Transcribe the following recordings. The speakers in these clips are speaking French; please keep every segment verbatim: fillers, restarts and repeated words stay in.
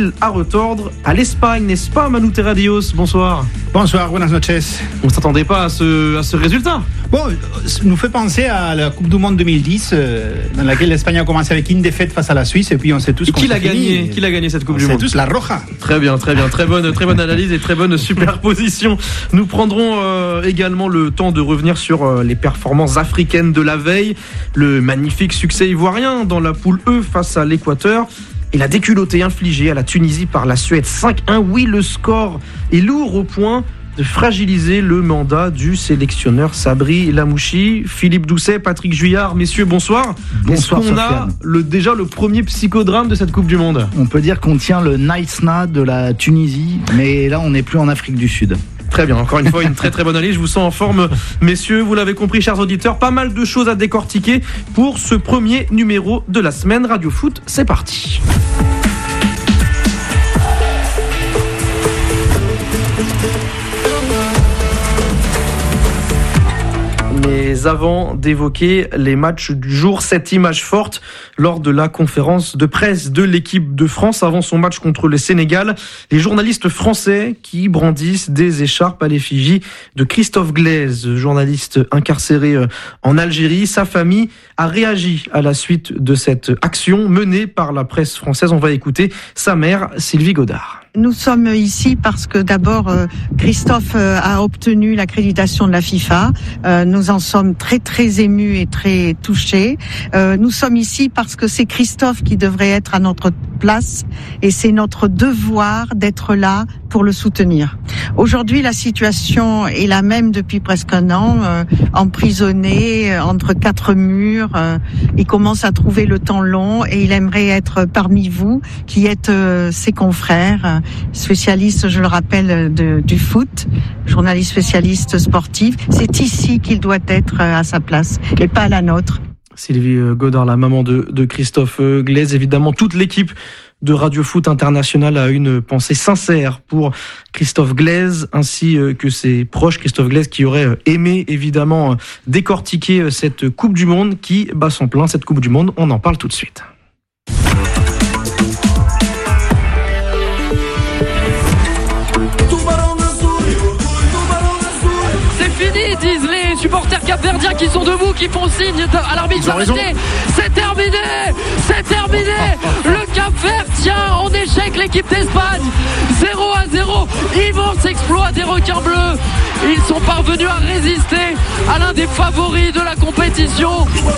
fil à retordre à l'Espagne, n'est-ce pas, Manu Terradios? Bonsoir. Bonsoir, buenas noches. On ne s'attendait pas à ce, à ce résultat. Bon, ça nous fait penser à la Coupe du Monde deux mille dix, euh, dans laquelle l'Espagne a commencé avec une défaite face à la Suisse, et puis on sait tous. Et qui l'a gagné? Qui l'a gagné cette Coupe on du sait Monde? Tous la Roja. Très bien, très bien, très bonne, très bonne analyse et très bonne superposition. Nous prendrons euh, également le temps de revenir sur euh, les performances africaines de la veille, le magnifique succès ivoirien dans la poule E face à l'Équateur. Et la déculottée infligée à la Tunisie par la Suède cinq un. Oui, le score est lourd au point de fragiliser le mandat du sélectionneur Sabri Lamouchi. Philippe Doucet, Patrick Juillard, messieurs, bonsoir. Bonsoir. Est-ce qu'on a le, déjà le premier psychodrame de cette Coupe du Monde? On peut dire qu'on tient le Naïsna de la Tunisie, mais là on n'est plus en Afrique du Sud. Très bien, encore une fois, une très très bonne analyse. Je vous sens en forme, messieurs. Vous l'avez compris, chers auditeurs, pas mal de choses à décortiquer pour ce premier numéro de la semaine Radio Foot. C'est parti. Mais avant d'évoquer les matchs du jour, cette image forte lors de la conférence de presse de l'équipe de France avant son match contre le Sénégal, les journalistes français qui brandissent des écharpes à l'effigie de Christophe Glaise, journaliste incarcéré en Algérie. Sa famille a réagi à la suite de cette action menée par la presse française. On va écouter sa mère, Sylvie Godard. Nous sommes ici parce que d'abord Christophe a obtenu l'accréditation de la FIFA. Nous en sommes très très émus et très touchés. Nous sommes ici parce que c'est Christophe qui devrait être à notre place et c'est notre devoir d'être là pour le soutenir. Aujourd'hui, la situation est la même depuis presque un an, euh, emprisonné euh, entre quatre murs. Euh, il commence à trouver le temps long et il aimerait être parmi vous, qui êtes euh, ses confrères, euh, spécialistes, je le rappelle, de, du foot, journaliste spécialiste sportif. C'est ici qu'il doit être euh, à sa place et pas à la nôtre. Sylvie Godard, la maman de, de Christophe Glaise. Évidemment, toute l'équipe de Radio Foot International a une pensée sincère pour Christophe Glaise ainsi que ses proches. Christophe Glaise qui aurait aimé évidemment décortiquer cette Coupe du Monde qui bat son plein. Cette Coupe du Monde, on en parle tout de suite. C'est fini, disent les supporters capverdiens qui sont debout, qui font signe à l'arbitre d'arrêter. C'est terminé, c'est terminé. Le Cap-Vert tient en échec l'équipe d'Espagne. zéro à zéro. Immense exploit des requins bleus. Ils sont parvenus à résister à l'un des favoris de la compétition.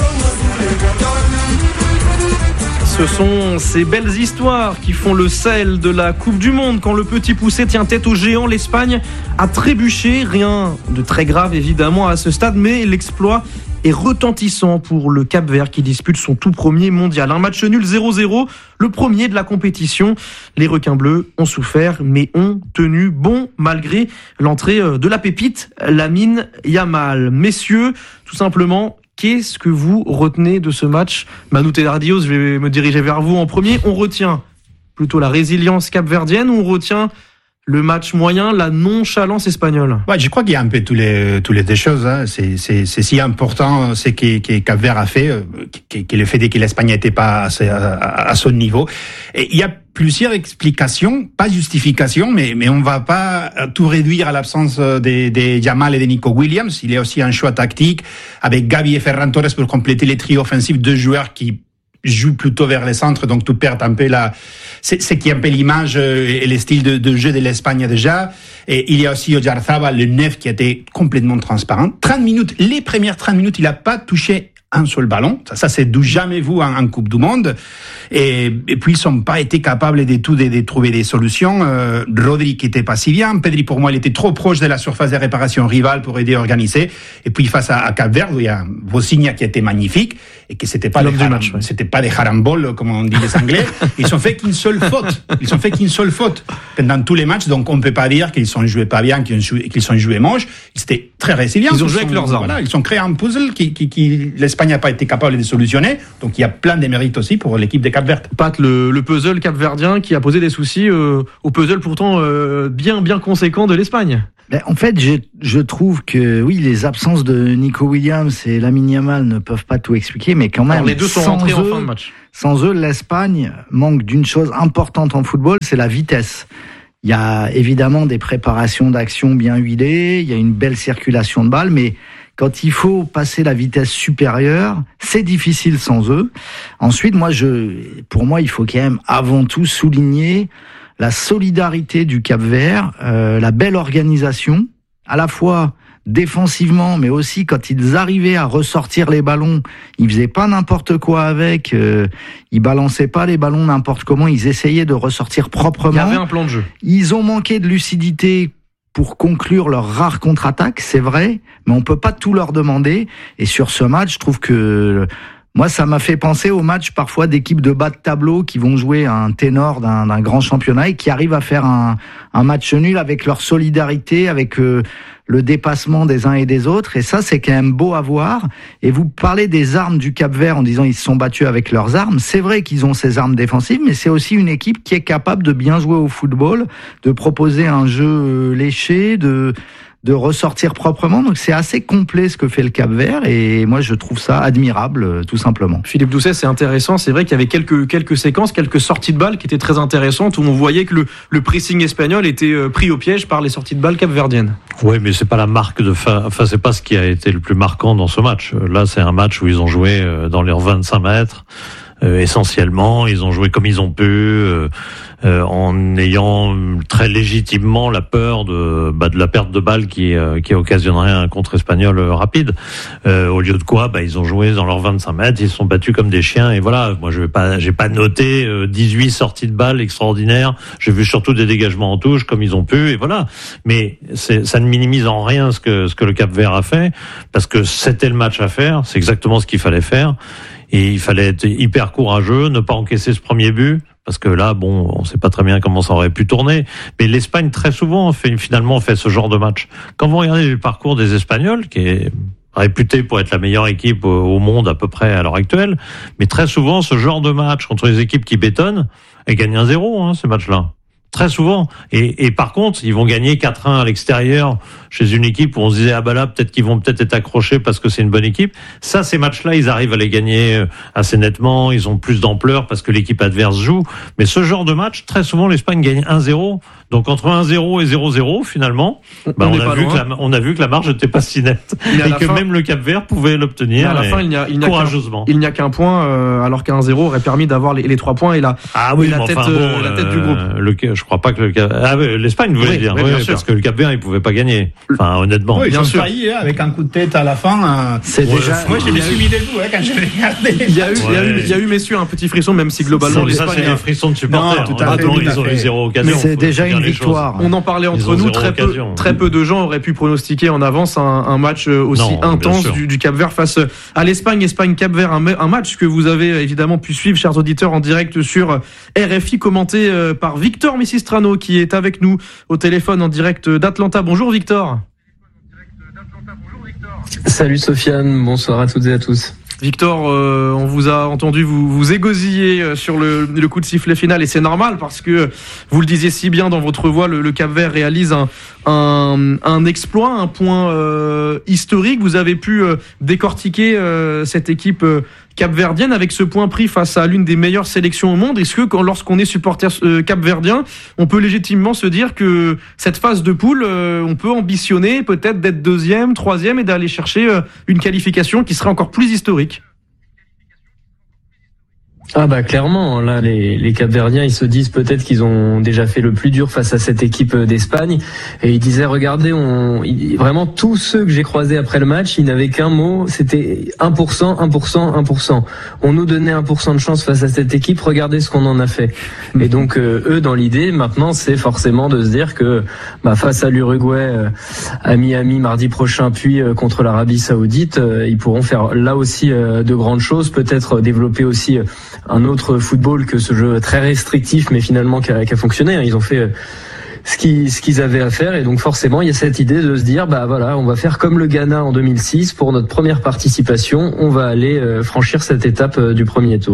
Ce sont ces belles histoires qui font le sel de la Coupe du Monde. Quand le petit poussé tient tête au géant, l'Espagne a trébuché. Rien de très grave évidemment à ce stade, mais l'exploit est retentissant pour le Cap-Vert qui dispute son tout premier mondial. Un match nul zéro zéro, le premier de la compétition. Les requins bleus ont souffert, mais ont tenu bon malgré l'entrée de la pépite, Lamine Yamal. Messieurs, tout simplement, qu'est-ce que vous retenez de ce match? Manu Terradios, je vais me diriger vers vous en premier. On retient plutôt la résilience capverdienne ou on retient le match moyen, la nonchalance espagnole? Ouais, je crois qu'il y a un peu tous les, tous les deux choses. Hein. C'est, c'est, c'est si important ce que, que Cap-Vert a fait, que, que le fait que l'Espagne n'était pas à, à, à son niveau. Et il y a plusieurs explications, pas justifications, mais, mais on va pas tout réduire à l'absence de, de Yamal et de Nico Williams. Il y a aussi un choix tactique avec Gavi et Ferran Torres pour compléter les trios offensifs, deux joueurs qui joue plutôt vers les centres, donc tu perds un peu la, c'est, c'est qui est un peu l'image et le style de, de jeu de l'Espagne déjà. Et il y a aussi Oyarzabal, le neuf, qui était complètement transparent. trente minutes, les premières trente minutes, il a pas touché un seul ballon. Ça, ça c'est d'où jamais vu en, en Coupe du Monde. Et, et puis, ils n'ont pas été capables de tout, de, de trouver des solutions. Euh, Rodri qui était pas si bien. Pedri, pour moi, il était trop proche de la surface de réparation rivale pour aider à organiser. Et puis, face à, à Cap-Vert, il y a Vozinha qui était magnifique et que c'était pas, des haram, match, ouais. c'était pas des haramboles, comme on dit les Anglais. Ils ont fait qu'une seule faute. Ils ont fait qu'une seule faute pendant tous les matchs. Donc, on peut pas dire qu'ils sont joués pas bien, qu'ils ont joué, qu'ils sont joués moche. Ils étaient très résilients. Ils ont joué sont, avec leurs armes. Voilà, ils ont créé un puzzle qui, qui, qui l'Espagne n'a pas été capable de solutionner. Donc, il y a plein de mérites aussi pour l'équipe de Cap-Vert. Pat, le, le puzzle capverdien qui a posé des soucis euh, au puzzle pourtant euh, bien, bien conséquent de l'Espagne. Ben, en fait, je, je trouve que oui, les absences de Nico Williams et Lamine Yamal ne peuvent pas tout expliquer, mais quand même, Alors, les deux sont rentrés eux, en fin de match. Sans eux, l'Espagne manque d'une chose importante en football, c'est la vitesse. Il y a évidemment des préparations d'action bien huilées, il y a une belle circulation de balles, mais quand il faut passer la vitesse supérieure, c'est difficile sans eux. Ensuite, moi, je, pour moi, il faut quand même avant tout souligner la solidarité du Cap-Vert, euh, la belle organisation, à la fois défensivement, mais aussi quand ils arrivaient à ressortir les ballons, ils faisaient pas n'importe quoi avec, euh, ils balançaient pas les ballons n'importe comment, ils essayaient de ressortir proprement. Il y avait un plan de jeu. Ils ont manqué de lucidité pour conclure leur rare contre-attaque, c'est vrai, mais on peut pas tout leur demander. Et sur ce match, je trouve que moi, ça m'a fait penser aux matchs parfois d'équipes de bas de tableau qui vont jouer un ténor d'un, d'un grand championnat et qui arrivent à faire un, un match nul avec leur solidarité, avec euh, le dépassement des uns et des autres. Et ça, c'est quand même beau à voir. Et vous parlez des armes du Cap-Vert en disant ils se sont battus avec leurs armes. C'est vrai qu'ils ont ces armes défensives, mais c'est aussi une équipe qui est capable de bien jouer au football, de proposer un jeu léché, de... de ressortir proprement. Donc c'est assez complet ce que fait le Cap-Vert et moi je trouve ça admirable tout simplement. Philippe Doucet, c'est intéressant, c'est vrai qu'il y avait quelques quelques séquences, quelques sorties de balles qui étaient très intéressantes où on voyait que le, le pressing espagnol était pris au piège par les sorties de balles capverdiennes. Oui, mais c'est pas la marque de fin, enfin c'est pas ce qui a été le plus marquant dans ce match. Là, c'est un match où ils ont joué dans leurs vingt-cinq mètres. Euh, essentiellement, ils ont joué comme ils ont pu, euh, euh, en ayant très légitimement la peur de, bah, de la perte de balle qui, euh, qui occasionnerait un contre espagnol rapide. Euh, au lieu de quoi, bah, ils ont joué dans leurs vingt-cinq mètres, ils se sont battus comme des chiens. Et voilà, moi, je vais pas, j'ai pas noté euh, dix-huit sorties de balles extraordinaires. J'ai vu surtout des dégagements en touche comme ils ont pu. Et voilà. Mais c'est, ça ne minimise en rien ce que ce que le Cap-Vert a fait, parce que c'était le match à faire. C'est exactement ce qu'il fallait faire. Et il fallait être hyper courageux, ne pas encaisser ce premier but, parce que là, bon, on sait pas très bien comment ça aurait pu tourner. Mais l'Espagne, très souvent, fait, finalement, fait ce genre de match. Quand vous regardez le parcours des Espagnols, qui est réputé pour être la meilleure équipe au monde à peu près à l'heure actuelle, mais très souvent, ce genre de match contre les équipes qui bétonnent, elles gagnent un zéro, hein, ces matchs-là. Très souvent. Et, et par contre, ils vont gagner quatre un à l'extérieur chez une équipe où on se disait, ah bah là, peut-être qu'ils vont peut-être être accrochés parce que c'est une bonne équipe. Ça, ces matchs-là, ils arrivent à les gagner assez nettement. Ils ont plus d'ampleur parce que l'équipe adverse joue. Mais ce genre de match, très souvent, l'Espagne gagne un zéro. Donc, entre un zéro et zéro zéro, finalement, bah, on, on, a vu que la, on a vu que la marge n'était pas si nette. Et que fin, même le Cap-Vert pouvait l'obtenir. À la fin, il n'y a, il n'y a courageusement. Qu'un, il n'y a qu'un point, euh, alors qu'un zéro aurait permis d'avoir les, les trois points et la, ah oui, et la, tête, enfin, bon, euh, la tête du groupe. Le, je crois pas que le Cap... ah, l'Espagne voulait oui, dire, oui, oui, parce sûr. que le Cap-Vert, il pouvait pas gagner. Enfin, honnêtement. Oui, bien ils ont sûr. failli, hein, avec un coup de tête à la fin. Euh... C'est ouais, déjà. Moi, je me suis mis des coups, hein, quand je l'ai regardé. Il y a eu, ouais. il y a eu, il y a eu, messieurs, un petit frisson, même si globalement l'Espagne. Ça, c'est des frissons de supporters. Non, tout à fait, tout ils ont eu zéro occasion. Mais c'est déjà une victoire. On en parlait entre nous. Très peu, très peu de gens auraient pu pronostiquer en avance un, un match aussi non, intense du, du Cap-Vert face à l'Espagne. Espagne-Cap-Vert, un, un match que vous avez évidemment pu suivre, chers auditeurs, en direct sur R F I, commenté par Victor Missistrano, qui est avec nous au téléphone en direct d'Atlanta. Bonjour Victor. Salut Sofiane, bonsoir à toutes et à tous. Victor, euh, on vous a entendu vous, vous égosiller sur le, le coup de sifflet final et c'est normal parce que vous le disiez si bien dans votre voix, le, le Cap-Vert réalise un, un, un exploit, un point euh, historique. Vous avez pu euh, décortiquer euh, cette équipe euh, capverdienne avec ce point pris face à l'une des meilleures sélections au monde. Est-ce que quand, lorsqu'on est supporter euh, capverdien, on peut légitimement se dire que cette phase de poule, euh, on peut ambitionner peut-être d'être deuxième, troisième et d'aller chercher euh, une qualification qui serait encore plus historique? Ah bah clairement, là les, les Capverdiens ils se disent peut-être qu'ils ont déjà fait le plus dur face à cette équipe d'Espagne et ils disaient regardez, on, ils, vraiment tous ceux que j'ai croisés après le match, ils n'avaient qu'un mot, c'était un pour cent, un pour cent, un pour cent. On nous donnait un pour cent de chance face à cette équipe, regardez ce qu'on en a fait. Et donc euh, eux dans l'idée maintenant c'est forcément de se dire que bah, face à l'Uruguay euh, à Miami mardi prochain puis euh, contre l'Arabie Saoudite, euh, ils pourront faire là aussi euh, de grandes choses, peut-être développer aussi euh, un autre football que ce jeu très restrictif mais finalement qui a, qui a fonctionné. Ils ont fait ce qu'ils, ce qu'ils avaient à faire et donc forcément il y a cette idée de se dire bah voilà, on va faire comme le Ghana en deux mille six pour notre première participation, on va aller franchir cette étape du premier tour.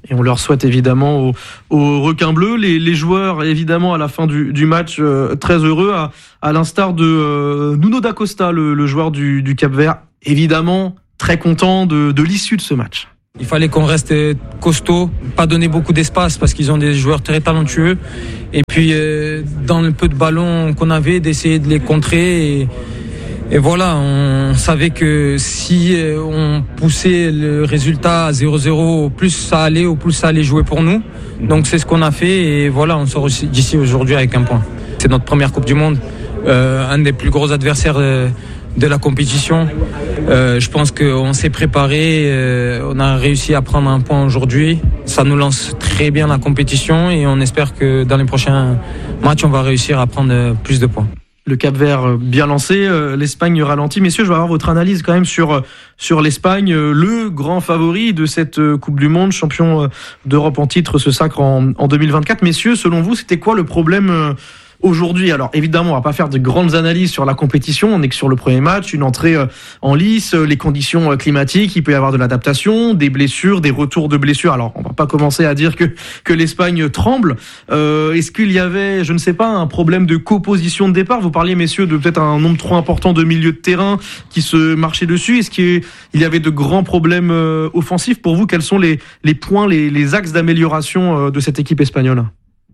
Et on leur souhaite évidemment aux, aux requins bleus. Les, les joueurs, évidemment, à la fin du, du match, euh, très heureux, à, à l'instar de euh, Nuno da Costa, le, le joueur du, du Cap-Vert, évidemment très content de, de l'issue de ce match. Il fallait qu'on reste costaud, pas donner beaucoup d'espace parce qu'ils ont des joueurs très talentueux. Et puis, euh, dans le peu de ballons qu'on avait, d'essayer de les contrer. Et, et voilà, on savait que si on poussait le résultat à zéro zéro, plus ça allait, au plus ça allait jouer pour nous. Donc c'est ce qu'on a fait et voilà, on sort d'ici aujourd'hui avec un point. C'est notre première Coupe du Monde, euh, un des plus gros adversaires de, de la compétition. Euh, je pense qu'on s'est préparé, euh, on a réussi à prendre un point aujourd'hui. Ça nous lance très bien la compétition et on espère que dans les prochains matchs, on va réussir à prendre plus de points. Le Cap-Vert bien lancé, l'Espagne ralentit. Messieurs, je vais avoir votre analyse quand même sur sur l'Espagne, le grand favori de cette Coupe du Monde, champion d'Europe en titre, ce sacre en, en deux mille vingt-quatre. Messieurs, selon vous, c'était quoi le problème aujourd'hui? Alors évidemment, on va pas faire de grandes analyses sur la compétition, on est que sur le premier match, une entrée en lice, les conditions climatiques, il peut y avoir de l'adaptation, des blessures, des retours de blessures. Alors on va pas commencer à dire que que l'Espagne tremble. Euh, est-ce qu'il y avait, je ne sais pas, un problème de composition de départ? Vous parliez, messieurs, de peut-être un nombre trop important de milieux de terrain qui se marchaient dessus. Est-ce qu'il y avait de grands problèmes offensifs? Pour vous, quels sont les les points, les les axes d'amélioration de cette équipe espagnole?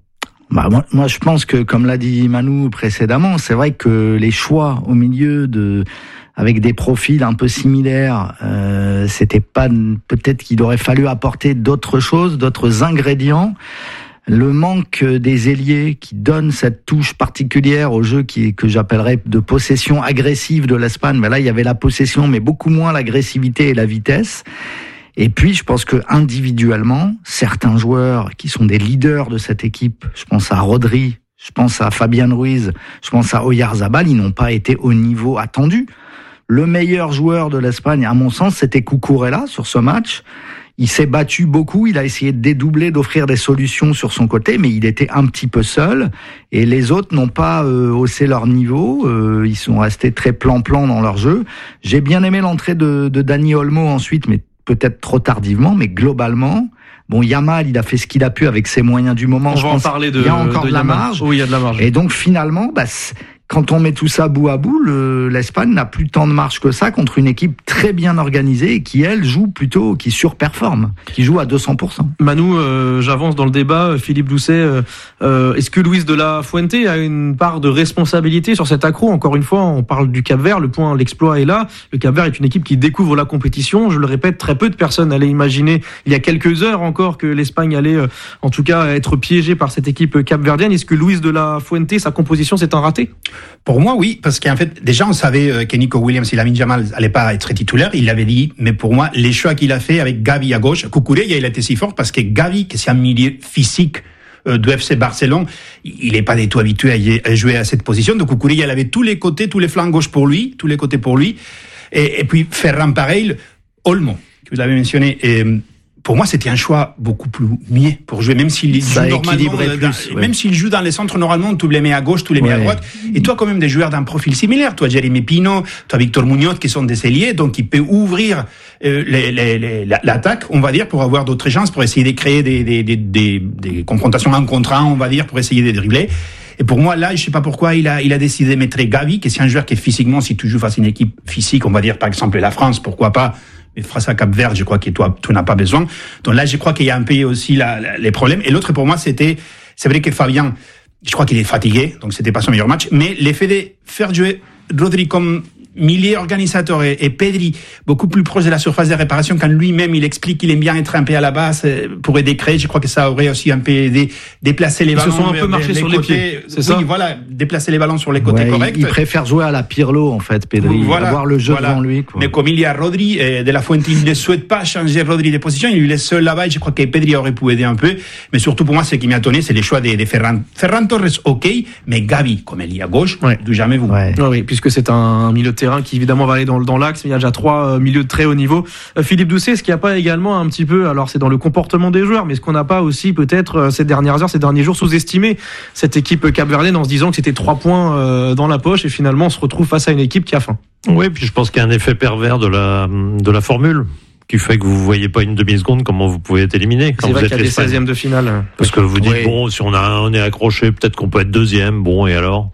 Bah moi, moi, je pense que, comme l'a dit Manu précédemment, c'est vrai que les choix au milieu de, avec des profils un peu similaires, euh, c'était pas, peut-être qu'il aurait fallu apporter d'autres choses, d'autres ingrédients. Le manque des ailiers qui donnent cette touche particulière au jeu qui, que j'appellerais de possession agressive de l'Espagne. Mais là, il y avait la possession, mais beaucoup moins l'agressivité et la vitesse. Et puis, je pense que individuellement, certains joueurs qui sont des leaders de cette équipe, je pense à Rodri, je pense à Fabián Ruiz, je pense à Oyarzabal, ils n'ont pas été au niveau attendu. Le meilleur joueur de l'Espagne, à mon sens, c'était Cucurella sur ce match. Il s'est battu beaucoup, il a essayé de dédoubler, d'offrir des solutions sur son côté, mais il était un petit peu seul. Et les autres n'ont pas euh, haussé leur niveau, euh, ils sont restés très plan-plan dans leur jeu. J'ai bien aimé l'entrée de, de Dani Olmo ensuite, mais peut-être trop tardivement, mais globalement, bon, Yamal, il a fait ce qu'il a pu avec ses moyens du moment. On je va pense en parler de, il y a encore de, de la Yamal. marge. Oui, il y a de la marge. Et donc, finalement, bah, quand on met tout ça bout à bout, le, l'Espagne n'a plus tant de marge que ça contre une équipe très bien organisée et qui, elle, joue plutôt, qui surperforme, qui joue à deux cents pour cent. Manu, euh, j'avance dans le débat. Philippe Doucet, euh, euh, est-ce que Luis de la Fuente a une part de responsabilité sur cet accro? Encore une fois, on parle du Cap-Vert, le point, l'exploit est là. Le Cap-Vert est une équipe qui découvre la compétition. Je le répète, très peu de personnes allaient imaginer, il y a quelques heures encore, que l'Espagne allait, euh, en tout cas, être piégée par cette équipe capverdienne. Est-ce que Luis de la Fuente, sa composition, c'est un raté? Pour moi, oui, parce qu'en fait, déjà, on savait que Nico Williams et Lamine Yamal n'allaient pas être titulaires. Il l'avait dit, mais pour moi, les choix qu'il a fait avec Gavi à gauche, Cucurella, il a été si fort parce que Gavi, que c'est un milieu physique de F C Barcelone, il n'est pas du tout habitué à jouer à cette position. Donc Cucurella, il avait tous les côtés, tous les flancs gauche pour lui, tous les côtés pour lui. Et, et puis Ferran pareil, Olmo, que vous avez mentionné. Et, pour moi, c'était un choix beaucoup plus mieux pour jouer, même s'il joue normalement, plus, dans, ouais. même s'il joue dans les centres normalement, tu les mets à gauche, tu les mets ouais. à droite. Et toi, quand même, des joueurs d'un profil similaire. Toi, Jérémy Pino, toi, Victor Muñoz, qui sont des ailiers, donc il peut ouvrir euh, les, les, les, l'attaque, on va dire, pour avoir d'autres chances, pour essayer de créer des, des, des, des, des confrontations en contre un, on va dire, pour essayer de dribbler. Et pour moi, là, je sais pas pourquoi il a, il a décidé de mettre Gavi, qui c'est un joueur qui est physiquement, si tu joues face à une équipe physique, on va dire, par exemple, la France, pourquoi pas. Mais face à Cap-Vert, je crois que toi, tu n'as pas besoin. Donc là, je crois qu'il y a un peu aussi la, la, les problèmes. Et l'autre, pour moi, c'était, c'est vrai que Fabien, je crois qu'il est fatigué, donc c'était pas son meilleur match. Mais l'effet de faire jouer Rodri comme milieu organisateur et, et Pedri beaucoup plus proche de la surface de réparation, quand lui-même il explique qu'il aime bien être un peu à la base pour aider créer, je crois que ça aurait aussi un peu aidé déplacer les Ils ballons. Ils se sont un peu marchés sur côtés, les pieds, c'est oui, ça? Voilà, déplacer les ballons sur les côtés ouais, corrects. Il, il préfère jouer à la Pirlo en fait, Pedri, voilà, avoir le jeu voilà. devant lui. Quoi. Mais comme il y a Rodri, euh, de la Fuente, il ne souhaite pas changer Rodri de position, il lui laisse seul là-bas et je crois que Pedri aurait pu aider un peu. Mais surtout pour moi, ce qui m'a étonné, c'est les choix de, de Ferran. Ferran Torres, ok, mais Gavi, comme elle est à gauche, ouais. d'où jamais vous. Ouais. Ouais, oui, puisque c'est un milieu de terrain qui évidemment va aller dans, dans l'axe, mais il y a déjà trois milieux de très haut niveau. Euh, Philippe Doucet, est-ce qu'il n'y a pas également un petit peu, alors c'est dans le comportement des joueurs, mais est-ce qu'on n'a pas aussi peut-être ces dernières heures, ces derniers jours sous-estimé cette équipe capverdienne en se disant que c'était trois points euh, dans la poche et finalement on se retrouve face à une équipe qui a faim? Oui, puis je pense qu'il y a un effet pervers de la, de la formule. qui fait que vous voyez pas une demi-seconde comment vous pouvez être éliminé quand C'est vous vrai êtes qu'il y a des l'Espagne. seizièmes de finale. Parce que vous dites, Oui. bon, si on a, on est accroché, peut-être qu'on peut être deuxième, bon, et alors?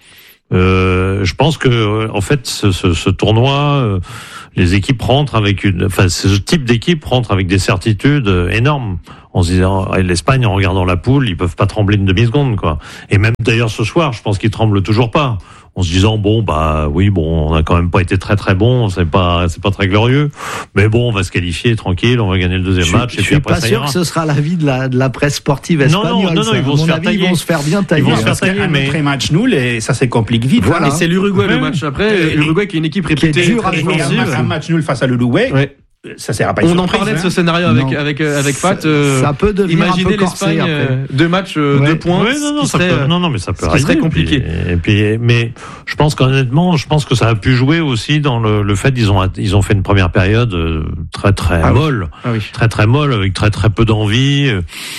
Euh, je pense que, en fait, ce, ce, ce tournoi, euh, les équipes rentrent avec une, enfin, ce type d'équipe rentre avec des certitudes euh, énormes. En se disant, l'Espagne, en regardant la poule, ils peuvent pas trembler une demi-seconde, quoi. Et même d'ailleurs ce soir, je pense qu'ils tremblent toujours pas. En se disant, bon, bah, oui, bon, on a quand même pas été très très bon, c'est pas, c'est pas très glorieux. Mais bon, on va se qualifier tranquille, on va gagner le deuxième Je, match, je et puis suis après pas ça sûr ira. que ce sera l'avis de la, de la presse sportive Non, non, espagnole. non, non, ça. ils vont À se mon faire avis, tailler. ils vont se faire bien tailler. Ils vont se faire Parce qu'un tailler, mais- autre match nul et ça se complique vite. Voilà. Et c'est l'Uruguay Ouais. le match après. Et- L'Uruguay qui est une équipe réputée qui est dure à très Et jouer. un, défensive. un match nul face à l'Uruguay, Ouais. ça sert à pas une On en surprise, parlait de hein. ce scénario avec Non. avec avec Ça- Pat. euh, ça peut devenir un Imaginez peu corsé l'Espagne, après. euh, deux matchs, euh, Ouais. deux points. Oui, non, non, ce qui ça serait, peut, euh, non, non, mais ça peut ce qui arriver. serait compliqué. Et puis, et puis, mais je pense qu'honnêtement, je pense que ça a pu jouer aussi dans le, le fait qu'ils ont, ils ont fait une première période euh, très, très Ah oui. molle, Ah oui. très, très molle, avec très, très peu d'envie.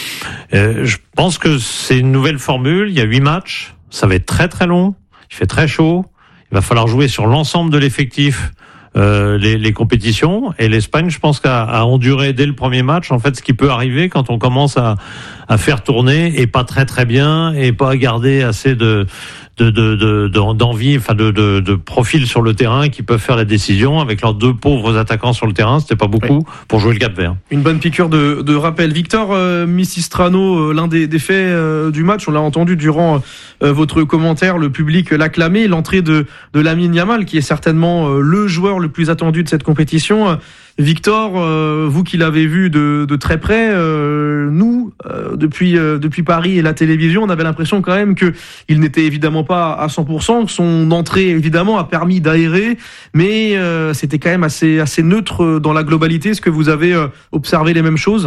Euh, je pense que c'est une nouvelle formule. Il y a huit matchs. Ça va être très, très long. Il fait très chaud. Il va falloir jouer sur l'ensemble de l'effectif. Euh, les, les compétitions, et l'Espagne, je pense qu'à a enduré dès le premier match, en fait, ce qui peut arriver quand on commence à, à faire tourner et pas très très bien et pas à garder assez de de de de d'envie, enfin de de de profils sur le terrain qui peuvent faire la décision avec leurs deux pauvres attaquants sur le terrain, c'était pas beaucoup pour jouer le Cap-Vert. Une bonne piqûre de, de rappel. Victor euh, Missistrano, euh, l'un des, des faits euh, du match, on l'a entendu durant euh, votre commentaire, le public l'acclamait, l'entrée de, de Lamine Yamal, qui est certainement euh, le joueur le plus attendu de cette compétition. Euh, Victor, euh, vous qui l'avez vu de, de très près, euh, nous, euh, depuis, euh, depuis Paris et la télévision, on avait l'impression quand même que il n'était évidemment pas à cent pour cent, que son entrée évidemment a permis d'aérer, mais euh, c'était quand même assez, assez neutre dans la globalité. Est-ce que vous avez euh, observé les mêmes choses ?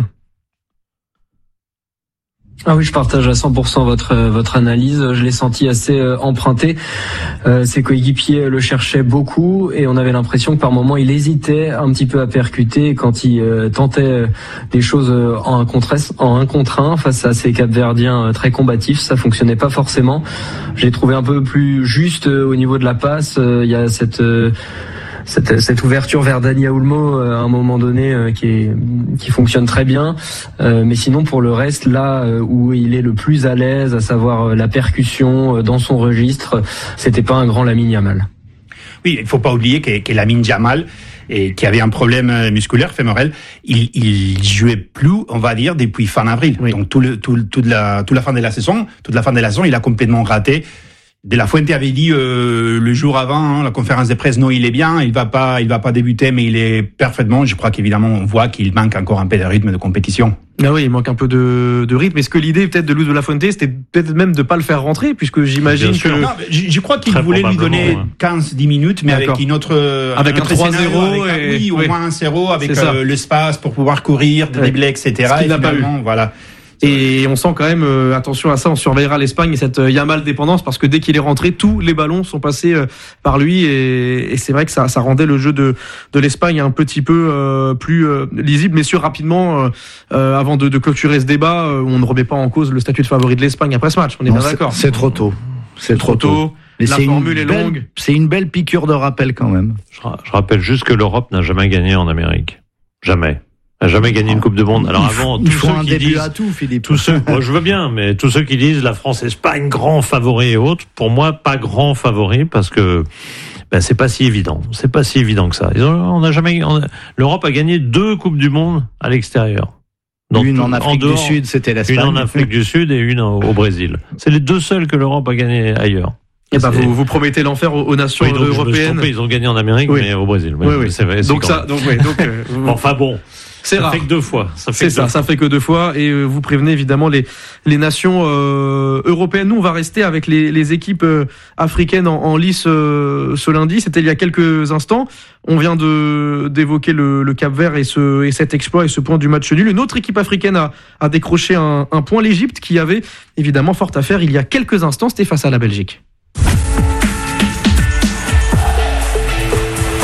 Ah oui, je partage à cent pour cent votre votre analyse. Je l'ai senti assez euh, emprunté. Euh, ses coéquipiers le cherchaient beaucoup et on avait l'impression que par moments il hésitait un petit peu à percuter quand il euh, tentait des choses en un contre en un contre un face à ces Capverdiens euh, très combatifs. Ça fonctionnait pas forcément. Je l'ai trouvé un peu plus juste euh, au niveau de la passe. Euh, il y a cette euh, Cette, cette ouverture vers Dani Olmo euh, à un moment donné euh, qui, est, qui fonctionne très bien, euh, mais sinon pour le reste, là euh, où il est le plus à l'aise, à savoir euh, la percussion euh, dans son registre, c'était pas un grand Lamine Yamal. Oui, il faut pas oublier que, que Lamine Yamal, et qui avait un problème musculaire fémorel, il, il jouait plus, on va dire, depuis fin avril. Oui. Donc tout le, tout, toute la, toute la fin de la saison, toute la fin de la saison, il a complètement raté. De La Fuente avait dit euh, le jour avant hein, la conférence de presse, non, il est bien, il va pas, il va pas débuter, mais il est parfaitement. Je crois qu'évidemment on voit qu'il manque encore un peu de rythme de compétition. Ah oui, il manque un peu de, de rythme. Est-ce que l'idée peut-être de Luis de la Fuente, c'était peut-être même de pas le faire rentrer, puisque j'imagine Bien sûr. que Non, je, je crois qu'il Très voulait lui donner probablement, ouais. quinze dix minutes, mais D'accord. avec une autre, Avec un autre trois scénario, zéro avec un- et- oui, au oui. moins un zéro avec C'est ça. euh, l'espace pour pouvoir courir, dribbler, et cetera. Ce qu'il Et n'a pas finalement, voilà. Et on sent quand même, euh, attention à ça, on surveillera l'Espagne et cette euh, Yamal dépendance, parce que dès qu'il est rentré, tous les ballons sont passés euh, par lui, et, et c'est vrai que ça, ça rendait le jeu de, de l'Espagne un petit peu euh, plus euh, lisible. Messieurs, rapidement, euh, euh, avant de, de clôturer ce débat, euh, on ne remet pas en cause le statut de favori de l'Espagne après ce match, on est Non, bien c'est- d'accord. C'est trop tôt. C'est trop tôt. Mais La c'est une formule est belle- longue. C'est une belle piqûre de rappel quand même. Je, ra- je rappelle juste que l'Europe n'a jamais gagné en Amérique. Jamais. N'a jamais gagné une Coupe du Monde. Alors Il faut- avant, il tous faut ceux un qui début disent, à tout, Philippe. tous ceux, moi je veux bien, mais tous ceux qui disent la France-Espagne grand favori et autres, pour moi pas grand favori parce que ben, c'est pas si évident. C'est pas si évident que ça. Ils ont, on a jamais, on a- l'Europe a gagné deux Coupes du Monde à l'extérieur. Donc, Une en Afrique dehors, du Sud, c'était une l'Espagne. en Afrique du Sud et une au, au Brésil. C'est les deux seules que l'Europe a gagné ailleurs. Et ben, C'est- vous, vous promettez l'enfer aux, aux nations Oui, donc, je me suis européennes. trompé, ils ont gagné en Amérique, Oui. mais au Brésil. Oui, oui. C'est vrai, c'est Donc quand ça, même. donc, ouais, donc, euh, Enfin bon, c'est ça rare. fait que deux fois. Ça fait C'est que ça, deux ça fait que deux fois, et euh, vous prévenez évidemment les les nations euh, européennes. Nous, on va rester avec les les équipes euh, africaines en, en lice euh, ce lundi. C'était il y a quelques instants. On vient de d'évoquer le, le Cap-Vert et ce et cet exploit et ce point du match nul. Une autre équipe africaine a a décroché un, un point, l'Égypte, qui avait évidemment fort à faire il y a quelques instants. C'était face à la Belgique.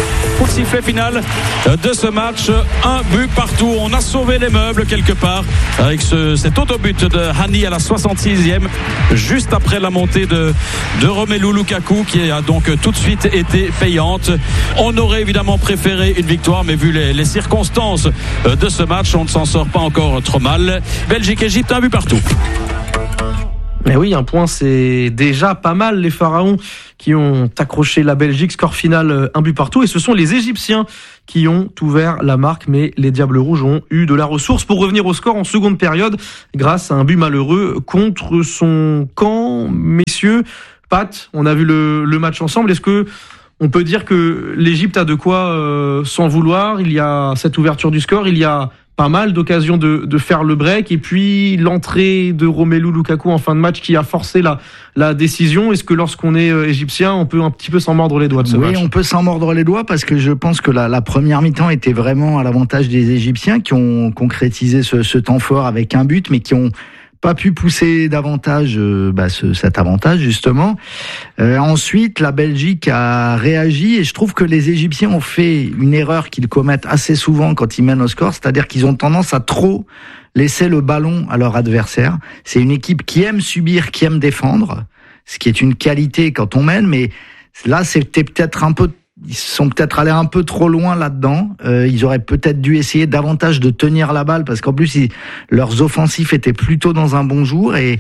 coup de sifflet final de ce match. Un but partout. On a sauvé les meubles quelque part avec ce, cet autobut de Hani à la soixante-sixième, juste après la montée de, de Romelu Lukaku, qui a donc tout de suite été payante. On aurait évidemment préféré une victoire, mais vu les, les circonstances de ce match, on ne s'en sort pas encore trop mal. Belgique-Égypte, un but partout. Mais oui, un point, c'est déjà pas mal. Les Pharaons qui ont accroché la Belgique, score final un but partout. Et ce sont les Égyptiens qui ont ouvert la marque, mais les Diables Rouges ont eu de la ressource pour revenir au score en seconde période grâce à un but malheureux contre son camp. Messieurs, Pat, on a vu le, le match ensemble. Est-ce que on peut dire que l'Égypte a de quoi euh, s'en vouloir? Il y a cette ouverture du score, il y a pas mal d'occasions de, de faire le break, et puis l'entrée de Romelu Lukaku en fin de match qui a forcé la, la décision. Est-ce que lorsqu'on est égyptien, on peut un petit peu s'en mordre les doigts de ce oui, match? Oui, on peut s'en mordre les doigts parce que je pense que la, la première mi-temps était vraiment à l'avantage des Égyptiens qui ont concrétisé ce, ce temps fort avec un but, mais qui ont pas pu pousser davantage euh, bah, ce, cet avantage justement. Euh, ensuite, la Belgique a réagi et je trouve que les Égyptiens ont fait une erreur qu'ils commettent assez souvent quand ils mènent au score, c'est-à-dire qu'ils ont tendance à trop laisser le ballon à leur adversaire. C'est une équipe qui aime subir, qui aime défendre, ce qui est une qualité quand on mène, mais là c'était peut-être un peu ils sont peut-être allés un peu trop loin là-dedans. Euh, ils auraient peut-être dû essayer davantage de tenir la balle parce qu'en plus, ils, leurs offensifs étaient plutôt dans un bon jour. Et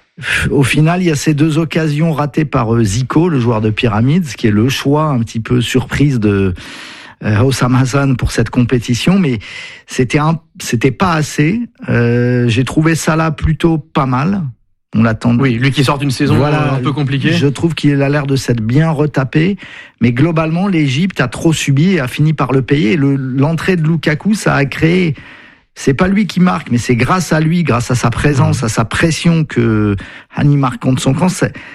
au final, il y a ces deux occasions ratées par euh, Zico, le joueur de Pyramids, qui est le choix un petit peu surprise de euh, Hossam Hassan pour cette compétition. Mais c'était un, c'était pas assez. Euh, j'ai trouvé ça là plutôt pas mal. On l'attend. Oui, lui qui sort d'une saison voilà, un peu compliquée. Je trouve qu'il a l'air de s'être bien retapé, mais globalement, l'Égypte a trop subi et a fini par le payer. Le, l'entrée de Lukaku, ça a créé. C'est pas lui qui marque, mais c'est grâce à lui, grâce à sa présence, mmh. à sa pression que Hani marque contre son camp.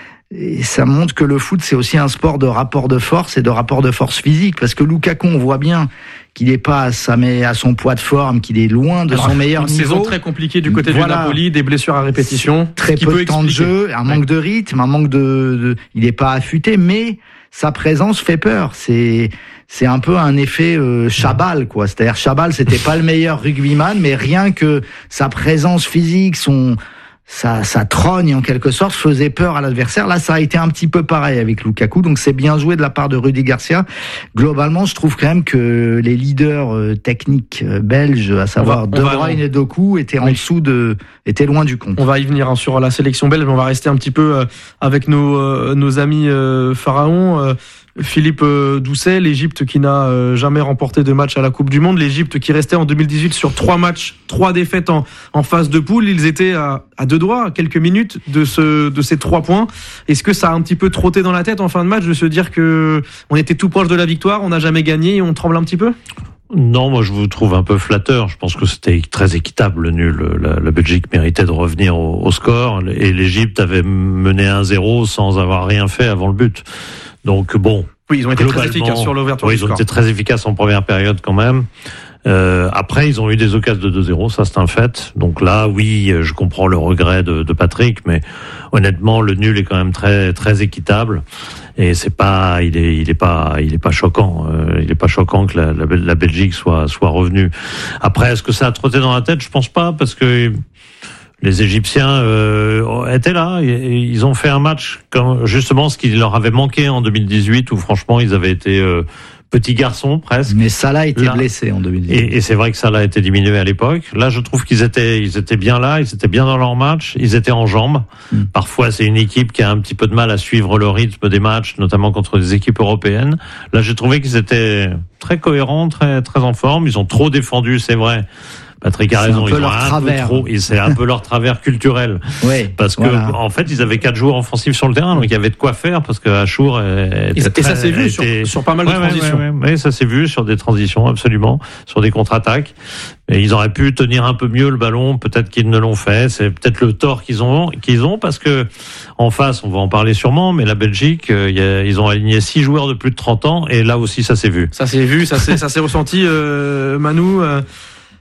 Et ça montre que le foot, c'est aussi un sport de rapport de force et de rapport de force physique, parce que Lukaku, on voit bien qu'il n'est pas à, sa, à son poids de forme, qu'il est loin de Alors, son meilleur une niveau. Une saison très compliquée du côté voilà. du Napoli, des blessures à répétition. Très peu de temps de jeu, un manque ouais. de rythme, un manque de, de... Il n'est pas affûté, mais sa présence fait peur. C'est, c'est un peu un effet euh, Chabal, quoi. C'est-à-dire Chabal, c'était pas le meilleur rugbyman, mais rien que sa présence physique, son... Ça, ça trogne en quelque sorte, faisait peur à l'adversaire. Là, ça a été un petit peu pareil avec Lukaku, donc c'est bien joué de la part de Rudy Garcia. Globalement, je trouve quand même que les leaders euh, techniques euh, belges, à savoir De Bruyne et Doku, étaient oui. en dessous de, étaient loin du compte. On va y venir hein, sur la sélection belge, mais on va rester un petit peu euh, avec nos euh, nos amis euh, pharaons. Euh, Philippe Doucet, l'Égypte qui n'a jamais remporté de match à la Coupe du Monde, l'Égypte qui restait en deux mille dix-huit sur trois matchs, trois défaites en, en phase de poule, ils étaient à, à deux doigts, à quelques minutes de ce de ces trois points. Est-ce que ça a un petit peu trotté dans la tête en fin de match de se dire que on était tout proche de la victoire, on n'a jamais gagné et on tremble un petit peu? Non, moi je vous trouve un peu flatteur. Je pense que c'était très équitable le nul. La, la Belgique méritait de revenir au, au score et l'Égypte avait mené un zéro sans avoir rien fait avant le but. Donc bon. Oui, ils ont été très efficaces sur l'ouverture oui, du score. Ils ont été très efficaces en première période quand même. Euh, après, ils ont eu des occasions de deux zéro, ça c'est un fait. Donc là, oui, je comprends le regret de, de Patrick, mais honnêtement, le nul est quand même très très équitable. Et c'est pas, il est, il est pas, il est pas choquant. Euh, il est pas choquant que la, la, la Belgique soit soit revenue. Après, est-ce que ça a trotté dans la tête? Je pense pas, parce que les Égyptiens euh, étaient là. Ils ont fait un match comme justement ce qui leur avait manqué en deux mille dix-huit, où franchement ils avaient été euh, petits garçons presque. Mais Salah était là, blessé en deux mille dix-huit. Et, et c'est vrai que Salah a été diminué à l'époque. Là, je trouve qu'ils étaient, ils étaient bien là, ils étaient bien dans leur match, ils étaient en jambes. Mm. Parfois, c'est une équipe qui a un petit peu de mal à suivre le rythme des matchs, notamment contre des équipes européennes. Là, j'ai trouvé qu'ils étaient très cohérents, très très en forme. Ils ont trop défendu, c'est vrai. Patrick a raison, ils ont un peu trop, c'est un peu leur travers culturel. Oui, parce que, voilà. en fait, ils avaient quatre joueurs offensifs sur le terrain, donc il y avait de quoi faire, parce que Achour était Et, très, et ça s'est vu était... sur, sur pas mal ouais, de transitions. Oui, ouais, ouais, ça s'est vu sur des transitions, absolument, sur des contre-attaques. Et ils auraient pu tenir un peu mieux le ballon, peut-être qu'ils ne l'ont fait. C'est peut-être le tort qu'ils ont, qu'ils ont, parce que, en face, on va en parler sûrement, mais la Belgique, euh, y a, ils ont aligné six joueurs de plus de trente ans, et là aussi, ça s'est vu. Ça s'est vu, ça s'est, ça s'est ressenti, euh, Manu, euh...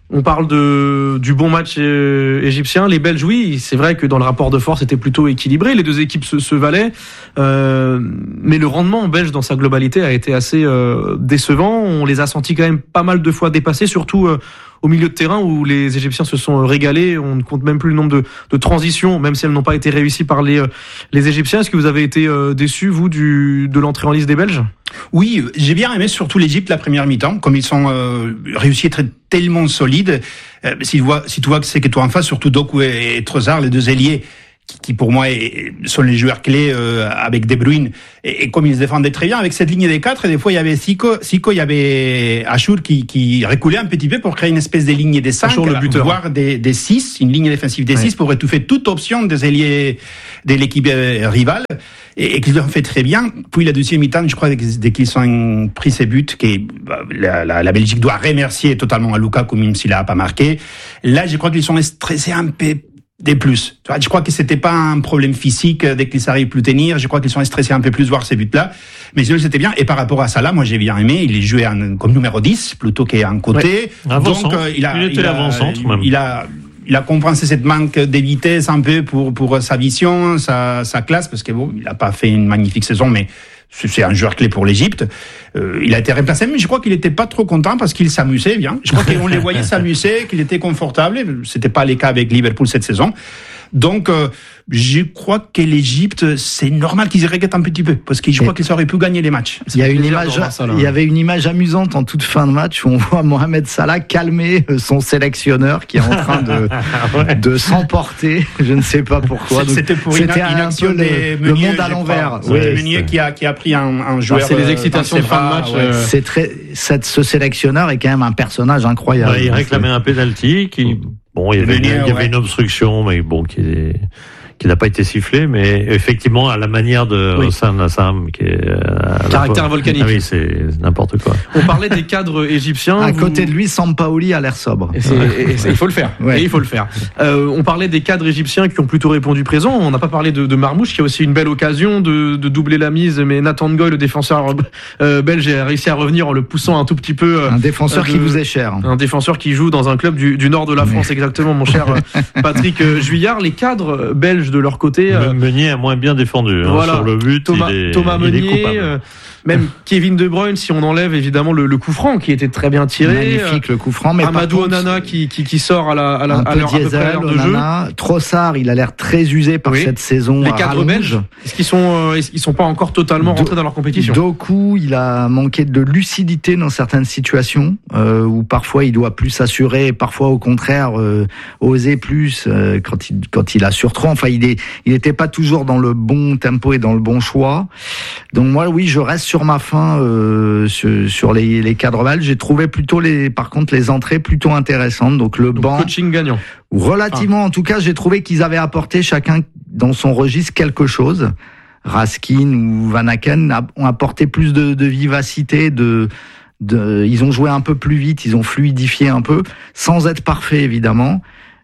On parle de du bon match euh, égyptien. Les Belges, oui, c'est vrai que dans le rapport de force, c'était plutôt équilibré. Les deux équipes se, se valaient, euh, mais le rendement belge dans sa globalité a été assez euh, décevant. On les a sentis quand même pas mal de fois dépassés, surtout euh, au milieu de terrain où les Égyptiens se sont régalés. On ne compte même plus le nombre de, de transitions, même si elles n'ont pas été réussies par les les Égyptiens. Est-ce que vous avez été euh, déçus, vous, du de l'entrée en liste des Belges? Oui, j'ai bien aimé surtout l'Égypte la première mi-temps, comme ils sont euh, réussi à être tellement solides. Euh, si tu vois, si tu vois que c'est que toi en face, surtout Doku et, et Trossard, les deux ailiers, qui, qui pour moi est, sont les joueurs clés euh, avec De Bruyne, et, et comme ils se défendaient très bien avec cette ligne des quatre, et des fois il y avait Siko, Siko, il y avait Achour qui, qui reculait un petit peu pour créer une espèce de ligne des cinq, Achour, le buteur, voire des, des six, une ligne défensive des six, ouais, pour étouffer toute option des ailiers de l'équipe euh, rivale. Et, et qu'ils l'ont fait très bien. Puis la deuxième mi-temps, je crois, dès qu'ils ont pris ces buts, que la, la, la Belgique doit remercier totalement à Lukaku, même s'il n'a pas marqué. Là, je crois qu'ils sont stressés un peu des plus. Je crois que c'était pas un problème physique dès qu'ils n'arrivent plus à tenir. Je crois qu'ils sont stressés un peu plus voir ces buts-là. Mais sinon, c'était bien. Et par rapport à ça, là, moi, j'ai bien aimé. Il est joué en, comme numéro dix, plutôt qu'en côté. Ouais. Donc, euh, il a, il était il a, l'avant-centre, même. Il a, il a compensé cette manque de vitesse un peu pour pour sa vision, sa sa classe, parce que bon, il a pas fait une magnifique saison, mais c'est un joueur clé pour l'Égypte. Euh, il a été remplacé, mais je crois qu'il était pas trop content parce qu'il s'amusait bien. Je crois qu'on les voyait s'amuser, qu'il était confortable. C'était pas le cas avec Liverpool cette saison. Donc, euh, je crois que l'Égypte, c'est normal qu'ils y regrettent un petit peu, parce que je crois qu'ils auraient pu gagner les matchs. Il y a une image, il y avait une image amusante en toute fin de match où on voit Mohamed Salah calmer son sélectionneur qui est en train de, ouais. de s'emporter. Je ne sais pas pourquoi. Donc, c'était pour c'était une, une un peu des le, le monde à l'envers. Oui, ouais, Meunier qui a, qui a pris un, un joueur. Alors, c'est les excitations de fin de match. Ouais. Euh... C'est très, cette, ce sélectionneur est quand même un personnage incroyable. Ouais, il réclamait un pénalty qui, bon, il y avait, Meunier, une, il y avait ouais. une obstruction, mais bon, qui est, qui n'a pas été sifflé, mais effectivement à la manière de oui. Hossan Hassam, qui est euh, caractère la... volcanique. Ah oui, c'est n'importe quoi. On parlait des cadres égyptiens. À vous... côté de lui, Sampaoli a l'air sobre. Et c'est, et c'est, il faut le faire. Ouais. Et il faut le faire. Euh, on parlait des cadres égyptiens qui ont plutôt répondu présent. On n'a pas parlé de, de Marmouche, qui a aussi une belle occasion de, de doubler la mise, mais Nathan Ngoy, le défenseur euh, belge, a réussi à revenir en le poussant un tout petit peu. Euh, un défenseur de, qui vous est cher. Un défenseur qui joue dans un club du, du nord de la France, mais... exactement, mon cher Patrick Juillard. Les cadres belges de leur côté. Euh, Meunier a moins bien défendu hein, voilà. sur le but. Thomas, il est, Thomas il Meunier, est coupable. Euh, même Kevin De Bruyne, si on enlève évidemment le, le coup franc qui était très bien tiré. Magnifique euh, le coup franc. Mais Amadou contre, Onana qui, qui, qui sort à la à la un à peu l'heure, diesel, à peu près à l'heure de Onana. Jeu. Trossard, il a l'air très usé par oui. cette saison. Les cadres belges, est-ce qu'ils sont euh, est-ce qu'ils sont pas encore totalement Do- rentrés dans leur compétition? Doku, il a manqué de lucidité dans certaines situations euh, où parfois il doit plus s'assurer, parfois au contraire euh, oser plus euh, quand il quand il assure trop. Enfin, il est il était pas toujours dans le bon tempo et dans le bon choix. Donc moi, oui, je reste sur ma faim euh, sur, sur les, les cadres belges. J'ai trouvé plutôt les, par contre, les entrées plutôt intéressantes. Donc le Donc, banc, coaching gagnant. Relativement, ah. en tout cas, j'ai trouvé qu'ils avaient apporté chacun dans son registre quelque chose. Raskin ou Van Aken ont apporté plus de, de vivacité, de, de, ils ont joué un peu plus vite, ils ont fluidifié un peu, sans être parfait évidemment.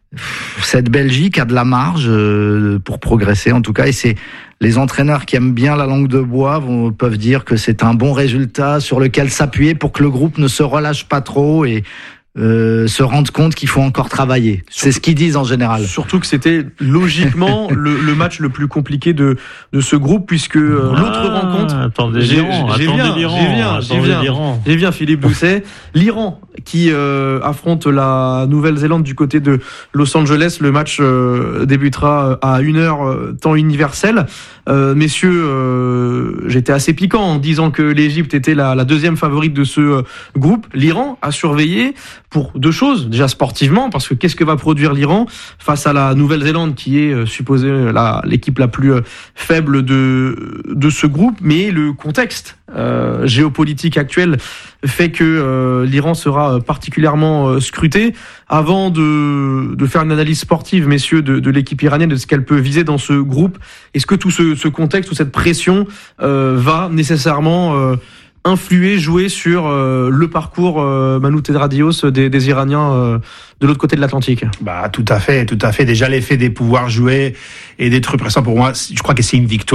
Cette Belgique a de la marge euh, pour progresser en tout cas, et c'est les entraîneurs qui aiment bien la langue de bois vont, peuvent dire que c'est un bon résultat sur lequel s'appuyer pour que le groupe ne se relâche pas trop et Euh, se rendre compte qu'il faut encore travailler. C'est ce qu'ils disent en général. Surtout que c'était logiquement le, le match le plus compliqué de de ce groupe, puisque euh, ah, l'autre rencontre. Attendez, j'ai, l'Iran, j'ai attendez bien, l'Iran, j'ai bien, j'ai bien, l'Iran. j'ai bien, Philippe Doucet. L'Iran qui euh, affronte la Nouvelle-Zélande du côté de Los Angeles. Le match euh, débutera à une heure euh, temps universel. Euh, messieurs, euh, j'étais assez piquant en disant que l'Égypte était la, la deuxième favorite de ce euh, groupe. L'Iran a surveillé pour deux choses. Déjà sportivement, parce que qu'est-ce que va produire l'Iran face à la Nouvelle-Zélande, qui est euh, supposée la, l'équipe la plus euh, faible de de ce groupe, mais le contexte euh, géopolitique actuel fait que euh, l'Iran sera particulièrement euh, scruté. Avant de de faire une analyse sportive, messieurs, de, de l'équipe iranienne, de ce qu'elle peut viser dans ce groupe, est-ce que tout ce, ce contexte ou cette pression euh, va nécessairement euh, influer, jouer sur euh, le parcours euh, Manu Tedradios des, des Iraniens euh, de l'autre côté de l'Atlantique? Bah tout à fait, tout à fait. Déjà l'effet des pouvoirs jouer et d'être pressant, pour moi, je crois que c'est une victoire.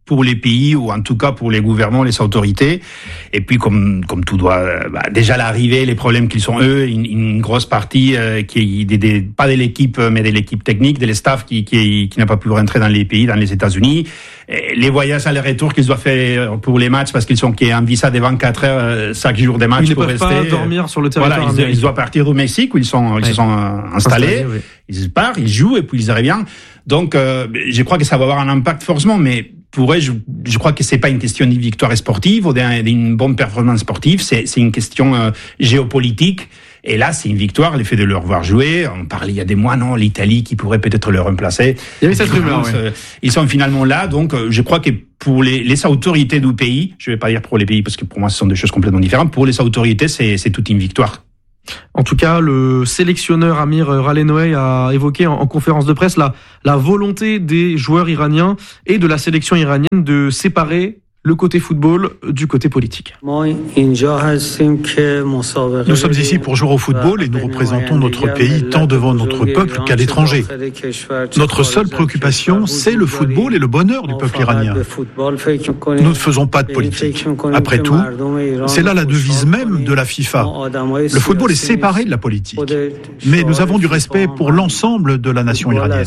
pour les pays, ou en tout cas pour les gouvernements, les autorités. Et puis, comme comme tout doit, bah, déjà l'arrivée, les problèmes qu'ils sont eux, une, une grosse partie euh, qui est des, des, pas de l'équipe, mais de l'équipe technique, de les staff qui qui, qui n'a pas pu rentrer dans les pays, dans les États-Unis. Et les voyages aller-retour qu'ils doivent faire pour les matchs, parce qu'ils sont qui ont un visa de vingt-quatre heures chaque jour des matchs. Ils ne pour peuvent rester. pas dormir sur le territoire. Voilà, ils, ils doivent partir au Mexique où ils sont ils ouais. se sont installés. installés oui. Ils partent, ils jouent et puis ils reviennent. Donc, euh, je crois que ça va avoir un impact forcément, mais pour eux, je, je crois que c'est pas une question de victoire sportive ou d'une bonne performance sportive, c'est, c'est une question euh, géopolitique. Et là, c'est une victoire, le fait de leur voir jouer. On parlait il y a des mois, non, l'Italie qui pourrait peut-être le remplacer. Il y avait cette rumeur, ouais. euh, Ils sont finalement là, donc euh, je crois que pour les, les autorités du pays, je vais pas dire pour les pays parce que pour moi, ce sont des choses complètement différentes. Pour les autorités, c'est, c'est toute une victoire. En tout cas, le sélectionneur Amir Ralenoy a évoqué en, en conférence de presse la, la volonté des joueurs iraniens et de la sélection iranienne de séparer le côté football du côté politique. Nous sommes ici pour jouer au football et nous représentons notre pays tant devant notre peuple qu'à l'étranger. Notre seule préoccupation, c'est le football et le bonheur du peuple iranien. Nous ne faisons pas de politique. Après tout, c'est là la devise même de la FIFA. Le football est séparé de la politique. Mais nous avons du respect pour l'ensemble de la nation iranienne.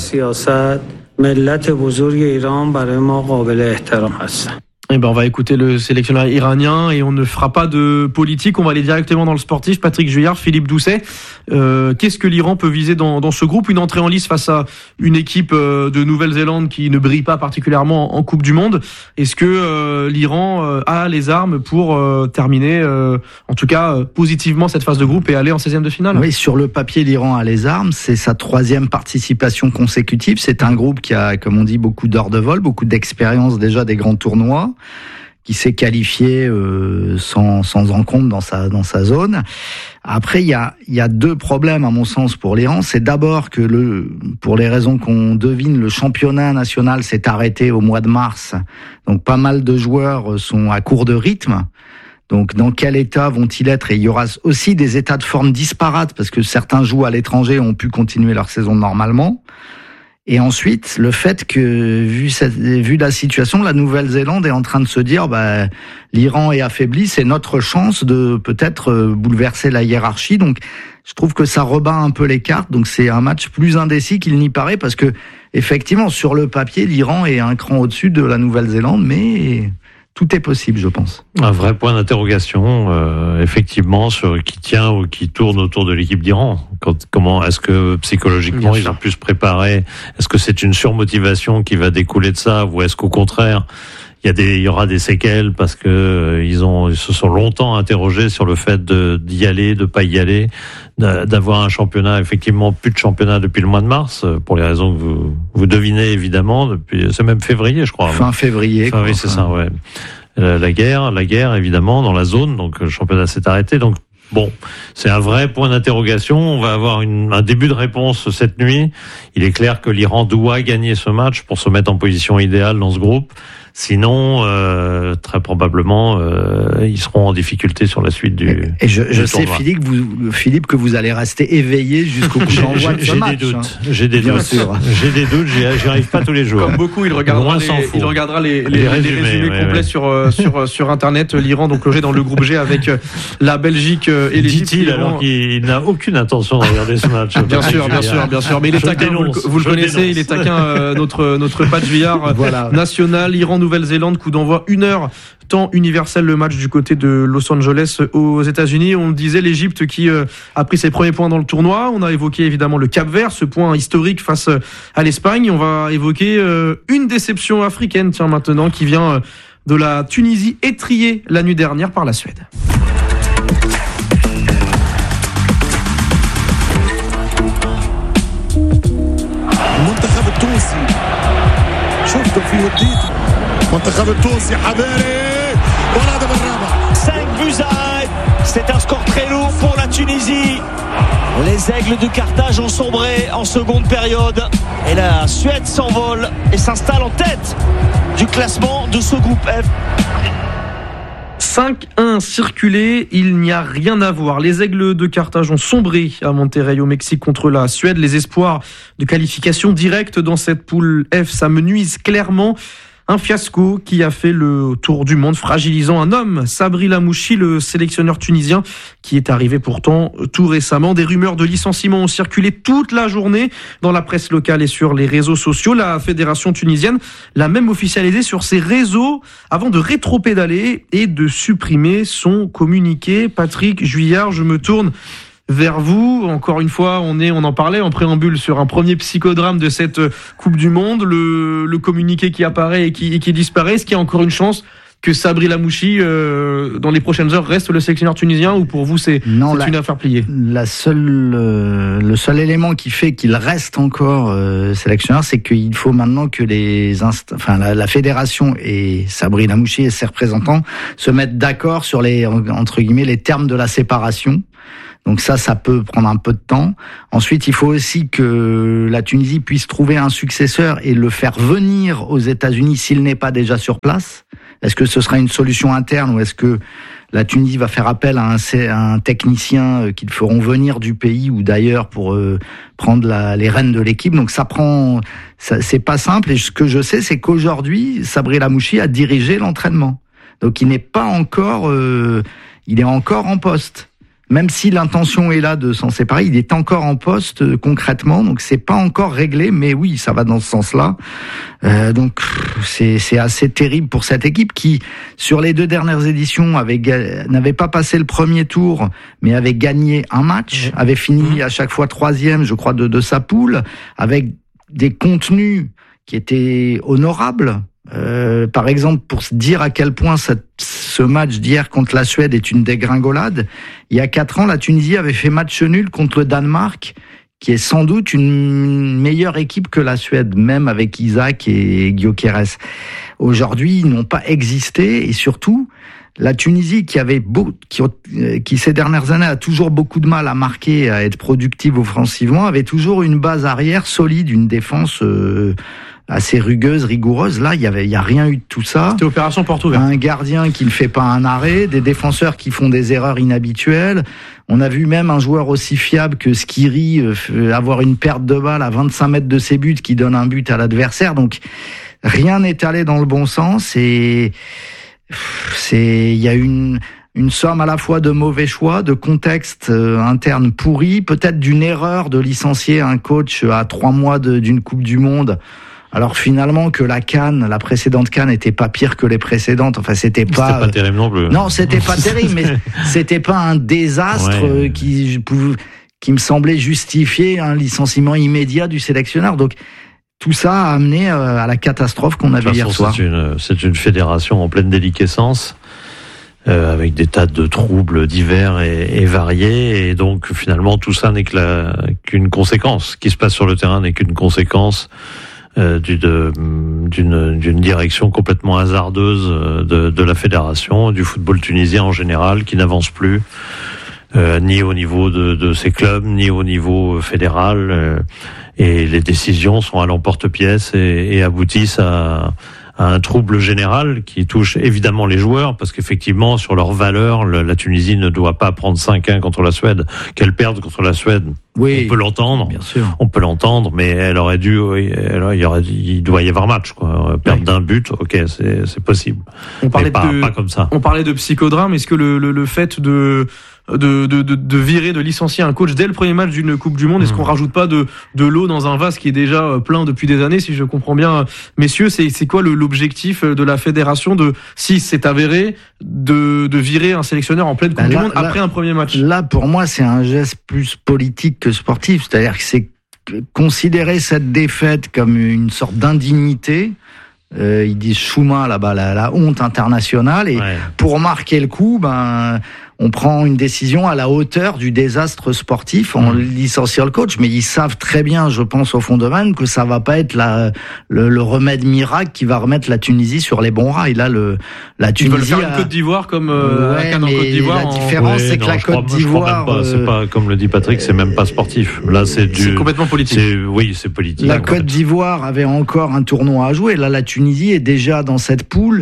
Eh ben, on va écouter le sélectionneur iranien et on ne fera pas de politique. On va aller directement dans le sportif. Patrick Juillard, Philippe Doucet. Euh, qu'est-ce que l'Iran peut viser dans, dans ce groupe? Une entrée en lice face à une équipe euh, de Nouvelle-Zélande qui ne brille pas particulièrement en, en Coupe du Monde. Est-ce que euh, l'Iran euh, a les armes pour euh, terminer, euh, en tout cas euh, positivement, cette phase de groupe et aller en seizième de finale? Oui, sur le papier, l'Iran a les armes. C'est sa troisième participation consécutive. C'est un groupe qui a, comme on dit, beaucoup d'heures de vol, beaucoup d'expérience déjà des grands tournois, qui s'est qualifié euh, sans sans encombre dans sa dans sa zone. Après, il y a il y a deux problèmes à mon sens pour l'Iran. C'est d'abord que le pour les raisons qu'on devine, le championnat national s'est arrêté au mois de mars. Donc pas mal de joueurs sont à court de rythme. Donc dans quel état vont-ils être? Et il y aura aussi des états de forme disparates parce que certains jouent à l'étranger ont pu continuer leur saison normalement. Et ensuite, le fait que, vu cette, vu la situation, la Nouvelle-Zélande est en train de se dire, bah, l'Iran est affaibli, c'est notre chance de peut-être bouleverser la hiérarchie. Donc, je trouve que ça rebat un peu les cartes. Donc, c'est un match plus indécis qu'il n'y paraît parce que, effectivement, sur le papier, l'Iran est un cran au-dessus de la Nouvelle-Zélande, mais tout est possible, je pense. Un vrai point d'interrogation, euh, effectivement, sur qui tient ou qui tourne autour de l'équipe d'Iran. Quand, comment est-ce que psychologiquement ils ont pu se préparer? Est-ce que c'est une surmotivation qui va découler de ça, ou est-ce qu'au contraire il y a des, il y aura des séquelles parce que euh, ils ont, ils se sont longtemps interrogés sur le fait de d'y aller, de pas y aller, d'avoir un championnat, effectivement plus de championnat depuis le mois de mars, pour les raisons que vous, vous devinez évidemment, depuis, c'est même février, je crois. Fin février. Enfin, oui, c'est ça, ouais. La, la guerre, la guerre, évidemment, dans la zone, donc le championnat s'est arrêté, donc bon, c'est un vrai point d'interrogation. On va avoir une, un début de réponse cette nuit. Il est clair que l'Iran doit gagner ce match pour se mettre en position idéale dans ce groupe. Sinon, euh, très probablement, euh, ils seront en difficulté sur la suite du. Et je, je du sais, Philippe, vous, Philippe, que vous allez rester éveillé jusqu'au coup d'envoi de ce j'ai match. Des doutes. Hein. J'ai des Bien doutes. sûr. J'ai des doutes. J'y arrive pas tous les jours. Comme beaucoup, il regardera, les, il regardera les, les, les résumés, les résumés ouais, complets ouais. sur euh, sur sur internet. L'Iran donc logé dans le groupe G avec euh, la Belgique euh, et l'Égypte. Dit-il alors qu'il n'a aucune intention de regarder ce match. Bien sûr, bien sûr, bien sûr. Mais il est taquin. Vous, vous le connaissez. Dénonce. Il est taquin. Euh, notre notre Pat Juillard voilà. national. Iran Nouvelle-Zélande. Coup d'envoi une heure. Temps universel, le match du côté de Los Angeles aux États-Unis. On disait l'Égypte qui euh, a pris ses premiers points dans le tournoi. On a évoqué évidemment le Cap-Vert, ce point historique face à l'Espagne. On va évoquer euh, une déception africaine, tiens maintenant, qui vient euh, de la Tunisie, étriée la nuit dernière par la Suède. cinq buts à un, c'est un score très lourd pour la Tunisie. Les Aigles de Carthage ont sombré en seconde période et la Suède s'envole et s'installe en tête du classement de ce groupe F. cinq un circulé, il n'y a rien à voir. Les Aigles de Carthage ont sombré à Monterrey au Mexique contre la Suède. Les espoirs de qualification directe dans cette poule F s'amenuisent clairement. Un fiasco qui a fait le tour du monde, fragilisant un homme, Sabri Lamouchi, le sélectionneur tunisien, qui est arrivé pourtant tout récemment. Des rumeurs de licenciement ont circulé toute la journée dans la presse locale et sur les réseaux sociaux. La fédération tunisienne l'a même officialisé sur ses réseaux avant de rétropédaler et de supprimer son communiqué. Patrick Juillard, je me tourne vers vous. Encore une fois, on est, on en parlait en préambule sur un premier psychodrame de cette Coupe du Monde, le, le communiqué qui apparaît et qui, et qui disparaît. Est-ce qu'il y a encore une chance que Sabri Lamouchi, euh, dans les prochaines heures, reste le sélectionneur tunisien, ou pour vous c'est, non, c'est la, une affaire pliée? La seule, euh, le seul élément qui fait qu'il reste encore euh, sélectionneur, c'est qu'il faut maintenant que les inst- enfin la, la fédération et Sabri Lamouchi et ses représentants se mettent d'accord sur les, entre guillemets, les termes de la séparation. Donc ça, ça peut prendre un peu de temps. Ensuite, il faut aussi que la Tunisie puisse trouver un successeur et le faire venir aux États-Unis s'il n'est pas déjà sur place. Est-ce que ce sera une solution interne ou est-ce que la Tunisie va faire appel à un, à un technicien qu'ils feront venir du pays ou d'ailleurs pour euh, prendre la, les rênes de l'équipe? Donc ça prend, ça, c'est pas simple. Et ce que je sais, c'est qu'aujourd'hui, Sabri Lamouchi a dirigé l'entraînement. Donc il n'est pas encore, euh, il est encore en poste. Même si l'intention est là de s'en séparer, il est encore en poste euh, concrètement, donc c'est pas encore réglé, mais oui, ça va dans ce sens-là. Euh, donc c'est, c'est assez terrible pour cette équipe qui, sur les deux dernières éditions, avait, n'avait pas passé le premier tour, mais avait gagné un match, mmh. avait fini mmh. à chaque fois troisième, je crois, de, de sa poule, avec des contenus qui étaient honorables. Euh, par exemple, pour se dire à quel point cette, ce match d'hier contre la Suède est une dégringolade, il y a quatre ans, la Tunisie avait fait match nul contre le Danemark, qui est sans doute une meilleure équipe que la Suède, même avec Isaac et Gyökeres. Aujourd'hui, ils n'ont pas existé, et surtout, la Tunisie, qui avait beau, qui, qui ces dernières années a toujours beaucoup de mal à marquer, à être productive offensivement, avait toujours une base arrière solide, une défense euh, assez rugueuse, rigoureuse. Là, il y avait, il y a rien eu de tout ça. C'était opération porte ouverte. Un gardien qui ne fait pas un arrêt, des défenseurs qui font des erreurs inhabituelles. On a vu même un joueur aussi fiable que Skiri euh, avoir une perte de balle à vingt-cinq mètres de ses buts qui donne un but à l'adversaire. Donc, rien n'est allé dans le bon sens et c'est, il y a une, une somme à la fois de mauvais choix, de contexte euh, interne pourri, peut-être d'une erreur de licencier un coach à trois mois de, d'une Coupe du Monde. Alors finalement que la CAN, la précédente CAN n'était pas pire que les précédentes. Enfin, c'était pas. C'était pas terrible non plus. Non, c'était pas terrible, mais c'était pas un désastre ouais. qui pouvait, qui me semblait justifier un licenciement immédiat du sélectionneur. Donc tout ça a amené à la catastrophe qu'on a vue hier soir. C'est une, c'est une fédération en pleine déliquescence, euh, avec des tas de troubles divers et, et variés, et donc finalement tout ça n'est que la, qu'une conséquence. Ce qui se passe sur le terrain n'est qu'une conséquence euh, du, de, d'une, d'une direction complètement hasardeuse de, de la fédération, du football tunisien en général, qui n'avance plus. Euh, ni au niveau de, de ces clubs, ni au niveau fédéral, euh, et les décisions sont à l'emporte-pièce et, et aboutissent à, à un trouble général qui touche évidemment les joueurs, parce qu'effectivement, sur leur valeur, le, la Tunisie ne doit pas prendre cinq un contre la Suède. Qu'elle perde contre la Suède, oui, on peut l'entendre, bien sûr. On peut l'entendre, mais elle aurait dû, elle, il, y aurait, il doit y avoir match, quoi. Perdre oui. d'un but, ok, c'est, c'est possible. On parlait mais pas, de, pas comme ça. On parlait de psychodrame. Est-ce que le, le, le fait de De, de, de, de virer, de licencier un coach dès le premier match d'une Coupe du Monde, est-ce qu'on rajoute pas de, de l'eau dans un vase qui est déjà plein depuis des années, si je comprends bien, messieurs? C'est, c'est quoi le, l'objectif de la fédération, de, si c'est avéré, de, de virer un sélectionneur en pleine Coupe là, du Monde là, après un premier match? Là, pour moi, c'est un geste plus politique que sportif. C'est-à-dire que c'est considérer cette défaite comme une sorte d'indignité. Euh, ils disent Chouma là-bas, la, la honte internationale, et ouais. pour marquer le coup, ben on prend une décision à la hauteur du désastre sportif en mmh. licenciant le coach. Mais ils savent très bien, je pense au fond de même, que ça va pas être la, le, le remède miracle qui va remettre la Tunisie sur les bons rails. Là, le la Tunisie. Ils veulent faire a... une Côte d'Ivoire comme euh, ouais, la CAN en Côte d'Ivoire. La différence, ouais, c'est non, que la Côte crois, d'Ivoire, pas, c'est pas comme le dit Patrick, c'est même pas sportif. Là, c'est du. C'est complètement politique. C'est, oui, c'est politique. La Côte d'Ivoire avait encore un tournoi à jouer. Là, la Tunisie est déjà dans cette poule.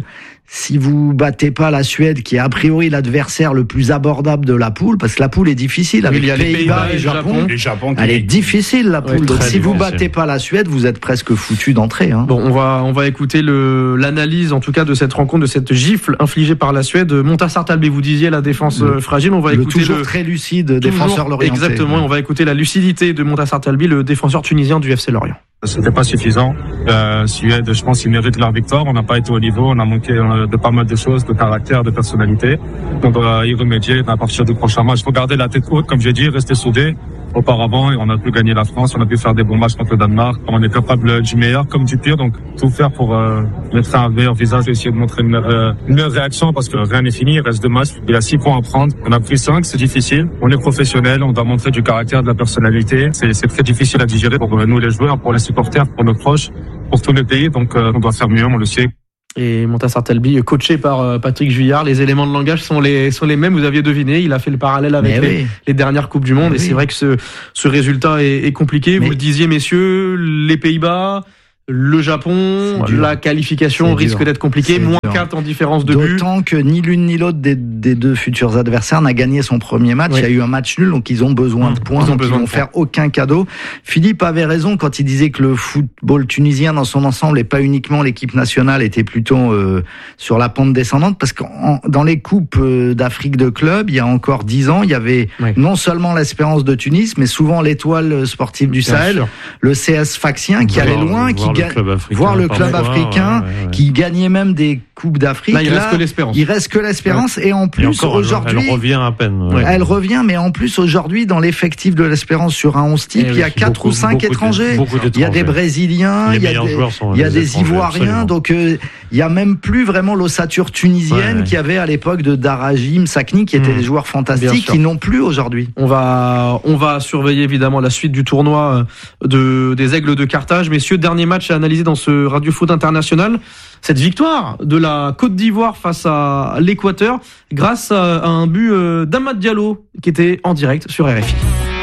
si vous battez pas la Suède, qui est a priori l'adversaire le plus abordable de la poule, parce que la poule est difficile avec les Pays-Bas, Pays-Bas et et Japon, Les Japon elle est difficile la poule. Oui, Donc très si vous difficile. battez pas la Suède, vous êtes presque foutu d'entrée. Hein. Bon, on va on va écouter le l'analyse en tout cas de cette rencontre, de cette gifle infligée par la Suède. Montassart Talbé, vous disiez la défense Le- fragile. On va le écouter toujours le très lucide toujours- défenseur lorientais. Exactement. On va écouter la lucidité de Montassart Talbé, le défenseur tunisien du F C Lorient. C'était pas suffisant. La Suède, je pense qu'ils méritent leur victoire. On n'a pas été au niveau. On a manqué euh, de pas mal de choses, de caractère, de personnalité. Donc on va y remédier à partir du prochain match. Faut garder la tête haute, comme j'ai dit, rester soudés. Auparavant, on a pu gagner la France, on a pu faire des bons matchs contre le Danemark. On est capable du meilleur comme du pire. Donc tout faire pour euh, mettre un meilleur visage et essayer de montrer une, euh, une meilleure réaction, parce que rien n'est fini. Il reste deux matchs. Il y a six points à prendre. On a pris cinq. C'est difficile. On est professionnel. On doit montrer du caractère, de la personnalité. C'est, c'est très difficile à digérer pour nous les joueurs, pour les supporters, pour nos proches, pour tous les pays. Donc euh, on doit faire mieux. On le sait. Et Montassart Talbé, coaché par euh, Patrick Juillard, les éléments de langage sont les sont les mêmes. Vous aviez deviné, il a fait le parallèle avec Mais les, oui. les dernières coupes du monde. Mais et oui. c'est vrai que ce ce résultat est, est compliqué. Mais- Vous le disiez, messieurs, les Pays-Bas, le Japon, C'est dur. la qualification C'est risque dur. d'être compliquée. C'est Moins dur. quatre en différence de but. D'autant que ni l'une ni l'autre des, des deux futurs adversaires n'a gagné son premier match. Oui. Il y a eu un match nul, donc ils ont besoin Mmh. de points. Ils ont donc besoin ils vont de faire aucun cadeau. Philippe avait raison quand il disait que le football tunisien dans son ensemble et pas uniquement l'équipe nationale était plutôt euh, sur la pente descendante, parce que dans les coupes euh, d'Afrique de clubs, il y a encore dix ans, il y avait Oui. non seulement l'Espérance de Tunis, mais souvent l'Étoile sportive du Bien Sahel, sûr. le C S Sfaxien qui allait Voir- loin, voir qui le ga- club africain, voir le club parfois, africain, ouais, ouais, ouais. qui gagnait même des coupes d'Afrique. Là, il reste que l'Espérance. Il reste que l'Espérance, et en Et plus encore, elle- aujourd'hui, elle revient à peine. ouais. elle revient, mais en plus aujourd'hui dans l'effectif de l'Espérance sur un onze type, Eh il y a oui, quatre Beaucoup- ou cinq beaucoup de- étrangers. beaucoup Il y a des d'étrangers. Brésiliens, Les il y a meilleurs des, joueurs sont il y a les des étrangers, Ivoiriens, absolument. donc euh, il y a même plus vraiment l'ossature tunisienne Ouais, ouais. qu'il y avait à l'époque de Darajim, Sakni, qui étaient Mmh. des joueurs Bien fantastiques, sûr. qui n'ont plus aujourd'hui. On va, on va surveiller évidemment la suite du tournoi de, des Aigles de Carthage. Messieurs, dernier match à analyser dans ce Radio Foot International. Cette victoire de la Côte d'Ivoire face à l'Équateur grâce à un but euh, d'Amad Diallo qui était en direct sur R F I.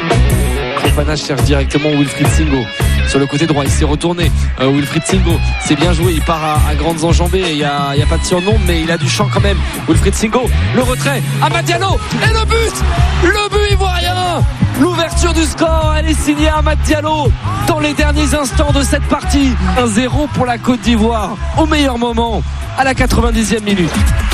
Fofana cherche directement Wilfried Singo sur le côté droit, il s'est retourné. euh, Wilfried Singo, c'est bien joué, il part à, à grandes enjambées, il n'y a, il y a pas de surnombre, mais il a du champ quand même. Wilfried Singo, le retrait, Amad Diallo, et le but, le but ivoirien, l'ouverture du score, elle est signée à Amad Diallo dans les derniers instants de cette partie. un zéro pour la Côte d'Ivoire au meilleur moment, à la quatre-vingt-dixième minute.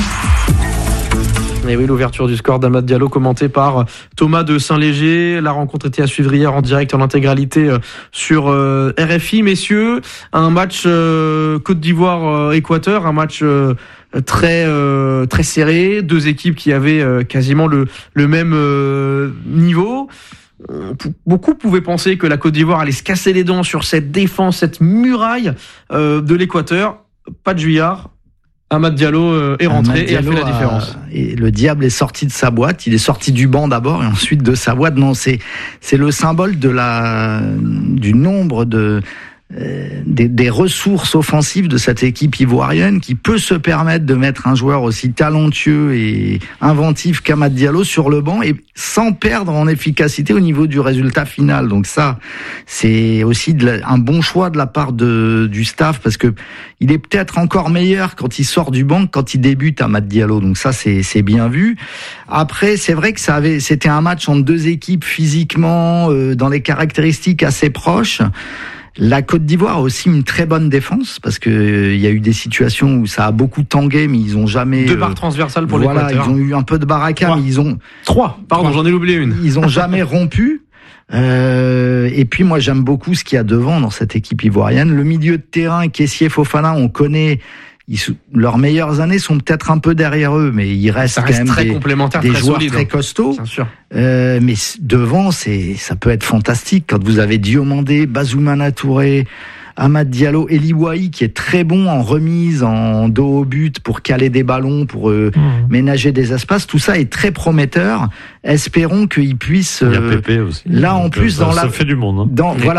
Et oui, l'ouverture du score d'Amad Diallo commentée par Thomas de Saint-Léger. La rencontre était à suivre hier en direct en intégralité sur euh, R F I. Messieurs, un match euh, Côte d'Ivoire-Équateur, un match euh, très euh, très serré, deux équipes qui avaient euh, quasiment le, le même euh, niveau. Beaucoup pouvaient penser que la Côte d'Ivoire allait se casser les dents sur cette défense, cette muraille euh, de l'Équateur. Pas de Juillard. Amad Diallo euh, est rentré Amad et a fait Diallo la différence. a- et le diable est sorti de sa boîte. Il est sorti du banc d'abord et ensuite de sa boîte. Non, c'est c'est le symbole de la du nombre de euh, des, des ressources offensives de cette équipe ivoirienne qui peut se permettre de mettre un joueur aussi talentueux et inventif qu'Amad Diallo sur le banc et sans perdre en efficacité au niveau du résultat final. Donc ça, c'est aussi de la- un bon choix de la part de, du staff parce que il est peut-être encore meilleur quand il sort du banc que quand il débute Amad Diallo. Donc ça, c'est, c'est bien vu. Après, c'est vrai que ça avait, c'était un match entre deux équipes physiquement, euh, dans les caractéristiques assez proches. La Côte d'Ivoire a aussi une très bonne défense parce que euh, il y a eu des situations où ça a beaucoup tangué, mais ils ont jamais. Deux euh, barres transversales pour voilà, l'Équateur. ils ont eu un peu de baraka, Trois. mais ils ont Trois, pardon, Trois. j'en ai oublié une. ils ont jamais rompu. Euh, et puis moi j'aime beaucoup ce qu'il y a devant dans cette équipe ivoirienne. Le milieu de terrain, Kessié, Fofana, on connaît. Ils, leurs meilleures années sont peut-être un peu derrière eux, mais il reste, Ça quand reste même très des, complémentaire, des très joueurs solide. très hein. costauds. Bien sûr. Euh, mais devant, c'est, ça peut être fantastique quand vous avez Diomandé, Bazoumana Touré, Amad Diallo, Eli Wahi qui est très bon en remise, en dos au but pour caler des ballons, pour euh, Mmh. ménager des espaces. Tout ça est très prometteur. Espérons qu'il puisse. Il y a euh, Pépé aussi. là, en Donc, plus, ça, dans ça la- fait du monde. hein. dans, Oui. voilà,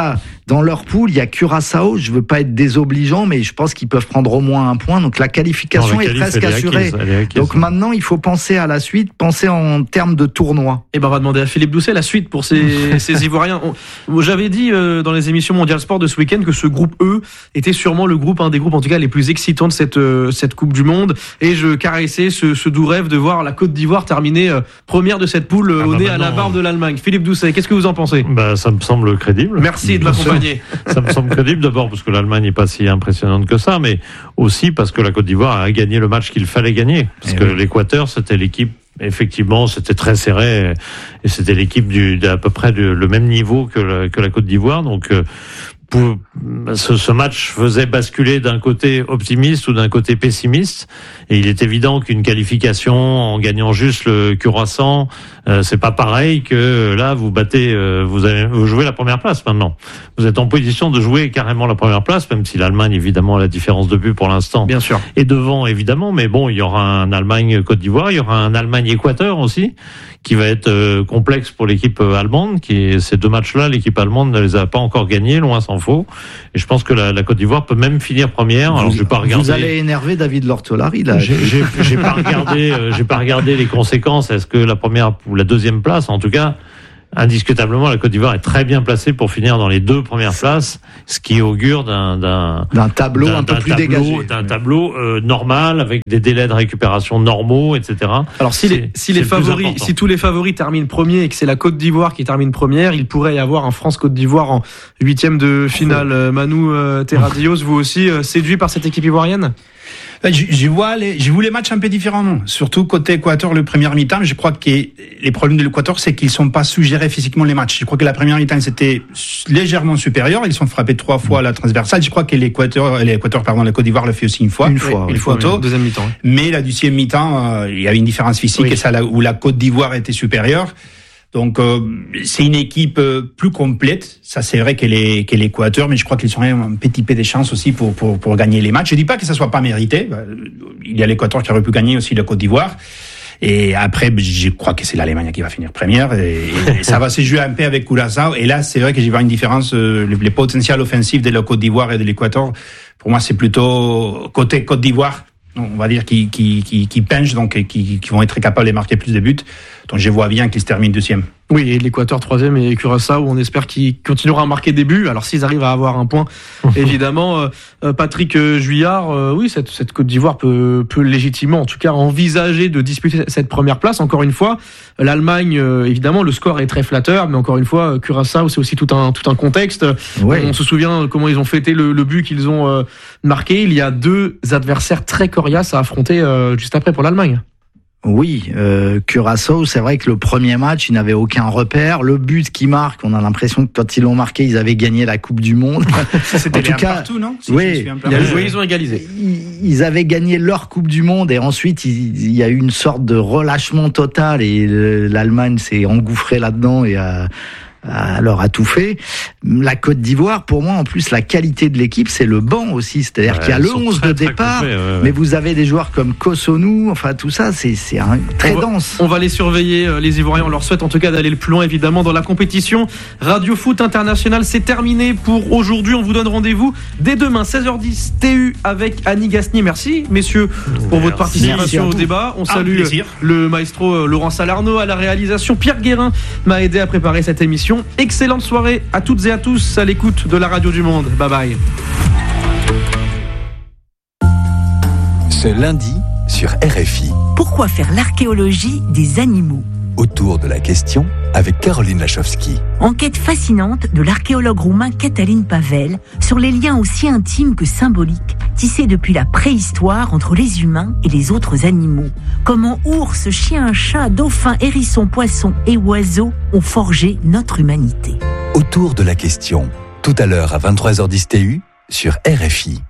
Dans leur poule, il y a Curaçao. Je veux pas être désobligeant, mais je pense qu'ils peuvent prendre au moins un point. Donc la qualification non, la est presque est assurée. Acquise, est acquise. Donc maintenant, il faut penser à la suite, penser en termes de tournoi. Et ben on va demander à Philippe Doucet la suite pour ces, ces Ivoiriens. On, j'avais dit euh, dans les émissions Mondial Sport de ce week-end que ce groupe E était sûrement le groupe, un des groupes en tout cas les plus excitants de cette euh, cette Coupe du Monde. Et je caressais ce, ce doux rêve de voir la Côte d'Ivoire terminer euh, première de cette poule euh, ah bah au nez à la barbe de l'Allemagne. Philippe Doucet, qu'est-ce que vous en pensez? Bah ça me semble crédible. Merci de m'accompagner. Ça me semble crédible d'abord parce que l'Allemagne n'est pas si impressionnante que ça, mais aussi parce que la Côte d'Ivoire a gagné le match qu'il fallait gagner. Parce et que oui. l'Équateur, c'était l'équipe, effectivement, c'était très serré et c'était l'équipe du, d'à peu près du, le même niveau que la, que la Côte d'Ivoire. Donc, euh, pour, ce, ce match faisait basculer d'un côté optimiste ou d'un côté pessimiste. Et il est évident qu'une qualification en gagnant juste le Curaçao, euh, c'est pas pareil que là vous battez, euh, vous avez, vous jouez la première place maintenant. Vous êtes en position de jouer carrément la première place, même si l'Allemagne évidemment a la différence de but pour l'instant. Bien sûr. Et devant évidemment, mais bon, il y aura un Allemagne-Côte d'Ivoire, il y aura un Allemagne-Équateur aussi, qui va être euh, complexe pour l'équipe allemande. Qui ces deux matchs-là, l'équipe allemande ne les a pas encore gagnés, loin s'en faut. Et je pense que la, la Côte d'Ivoire peut même finir première. Vous, Alors je vais pas regarder. Vous allez énerver David Lortolari là. J'ai, j'ai, j'ai pas regardé, euh, j'ai pas regardé les conséquences. Est-ce que la première ou la deuxième place, en tout cas, indiscutablement, la Côte d'Ivoire est très bien placée pour finir dans les deux premières places, ce qui augure d'un d'un, d'un tableau d'un, un peu plus tableau, dégagé, d'un tableau euh, normal avec des délais de récupération normaux, et cetera. Alors si c'est, les si les favoris, si tous les favoris terminent premiers et que c'est la Côte d'Ivoire qui termine première, il pourrait y avoir un France-Côte d'Ivoire en huitième de finale. Oh. Manu euh, Terradios, vous aussi euh, séduit par cette équipe ivoirienne? Je, je vois les, je vois les matchs un peu différemment. Surtout côté Équateur, le premier mi-temps, je crois que les problèmes de l'Équateur, c'est qu'ils sont pas suggérés physiquement les matchs. Je crois que la première mi-temps, c'était légèrement supérieur. Ils sont frappés trois fois à la transversale. Je crois que l'Équateur, l'Équateur, pardon, la Côte d'Ivoire le fait aussi une fois. Une fois. Une oui, photo. Oui, deuxième mi-temps. Mais la deuxième mi-temps, euh, il y avait une différence physique oui. et ça, là, où la Côte d'Ivoire était supérieure. Donc euh, c'est une équipe euh, plus complète. Ça c'est vrai qu'elle est qu'elle est l'Équateur, mais je crois qu'ils ont un petit peu des chances aussi pour pour pour gagner les matchs. Je dis pas que ça soit pas mérité. Il y a l'Équateur qui aurait pu gagner aussi la Côte d'Ivoire. Et après, je crois que c'est l'Allemagne qui va finir première. Et, et ça va se jouer un peu avec Curaçao. Et là, c'est vrai que j'y vois une différence. Euh, les, les potentiels offensifs de la Côte d'Ivoire et de l'Équateur, pour moi, c'est plutôt côté Côte d'Ivoire. On va dire qui qui qui qui penchent, donc qui qui vont être capables de marquer plus de buts. Donc je vois bien qu'ils se terminent deuxième. Oui, et l'Équateur troisième et Curaçao, on espère qu'ils continueront à marquer des buts. Alors s'ils arrivent à avoir un point, évidemment, euh, Patrick Juillard, euh, oui, cette, cette Côte d'Ivoire peut, peut légitimement, en tout cas, envisager de disputer cette première place. Encore une fois, l'Allemagne, euh, évidemment, le score est très flatteur, mais encore une fois, Curaçao, c'est aussi tout un tout un contexte. Ouais. On se souvient comment ils ont fêté le, le but qu'ils ont euh, marqué. Il y a deux adversaires très coriaces à affronter euh, juste après pour l'Allemagne. Oui, euh, Curaçao, c'est vrai que le premier match, ils n'avaient aucun repère. Le but qu'ils marquent, on a l'impression que quand ils l'ont marqué, ils avaient gagné la Coupe du Monde. C'était en tout cas, partout, non si oui, il a joué, ils ont égalisé. Ils avaient gagné leur Coupe du Monde et ensuite, il y a eu une sorte de relâchement total et l'Allemagne s'est engouffrée là-dedans et a... alors a tout fait. La Côte d'Ivoire, pour moi, en plus, la qualité de l'équipe, c'est le banc aussi. C'est-à-dire ouais, qu'il y a le onze très, de départ, très complet, ouais, ouais. mais vous avez des joueurs comme Kosonou, enfin tout ça, c'est, c'est un, très on dense. Va, on va les surveiller, les Ivoiriens. On leur souhaite en tout cas d'aller le plus loin, évidemment, dans la compétition. Radio Foot International, c'est terminé pour aujourd'hui. On vous donne rendez-vous dès demain, seize heures dix, T U avec Annie Gasnier. Merci, messieurs, pour Merci. votre participation au débat. On salue le maestro Laurent Salarno à la réalisation. Pierre Guérin m'a aidé à préparer cette émission. Excellente soirée à toutes et à tous à l'écoute de la Radio du Monde. Bye bye. Ce lundi sur R F I. Pourquoi faire l'archéologie des animaux ? Autour de la question avec Caroline Lachowski. Enquête fascinante de l'archéologue roumain Cătălin Pavel sur les liens aussi intimes que symboliques tissés depuis la préhistoire entre les humains et les autres animaux. Comment ours, chiens, chats, dauphins, hérissons, poissons et oiseaux ont forgé notre humanité. Autour de la question, tout à l'heure à vingt-trois heures dix T U sur R F I.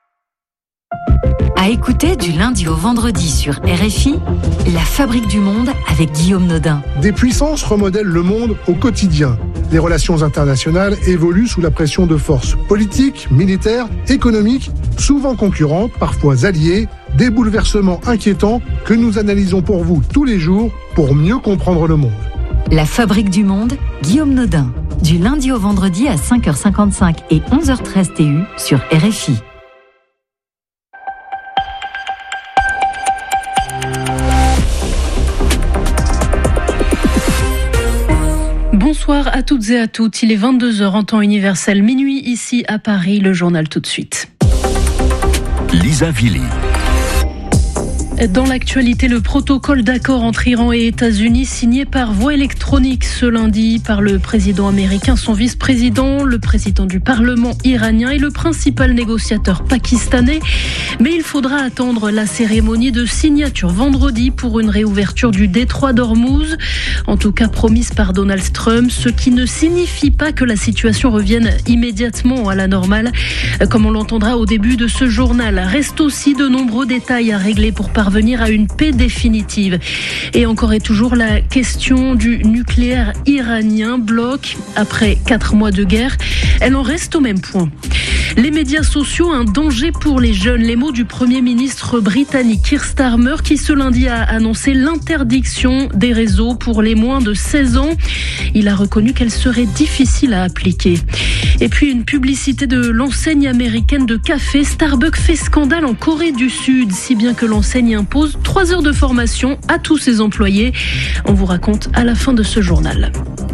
À écouter du lundi au vendredi sur R F I, La Fabrique du Monde avec Guillaume Nodin. Des puissances remodèlent le monde au quotidien. Les relations internationales évoluent sous la pression de forces politiques, militaires, économiques, souvent concurrentes, parfois alliées, des bouleversements inquiétants que nous analysons pour vous tous les jours pour mieux comprendre le monde. La Fabrique du Monde, Guillaume Nodin. du lundi au vendredi à cinq heures cinquante-cinq et onze heures treize T U sur R F I. Bonsoir à toutes et à toutes, il est vingt-deux heures en temps universel, minuit ici à Paris, le journal tout de suite. Lisa Vili. Dans l'actualité, le protocole d'accord entre Iran et États-Unis signé par voie électronique ce lundi par le président américain, son vice-président, le président du Parlement iranien et le principal négociateur pakistanais. Mais il faudra attendre la cérémonie de signature vendredi pour une réouverture du détroit d'Ormuz, en tout cas promise par Donald Trump, ce qui ne signifie pas que la situation revienne immédiatement à la normale, comme on l'entendra au début de ce journal. Reste aussi de nombreux détails à régler pour parvenir à une paix définitive. Et encore et toujours, la question du nucléaire iranien bloque après quatre mois de guerre. Elle en reste au même point. Les médias sociaux, un danger pour les jeunes. Les mots du Premier ministre britannique Keir Starmer qui ce lundi a annoncé l'interdiction des réseaux pour les moins de seize ans. Il a reconnu qu'elle serait difficile à appliquer. Et puis une publicité de l'enseigne américaine de café. Starbucks fait scandale en Corée du Sud, si bien que l'enseigne impose trois heures de formation à tous ses employés. On vous raconte à la fin de ce journal.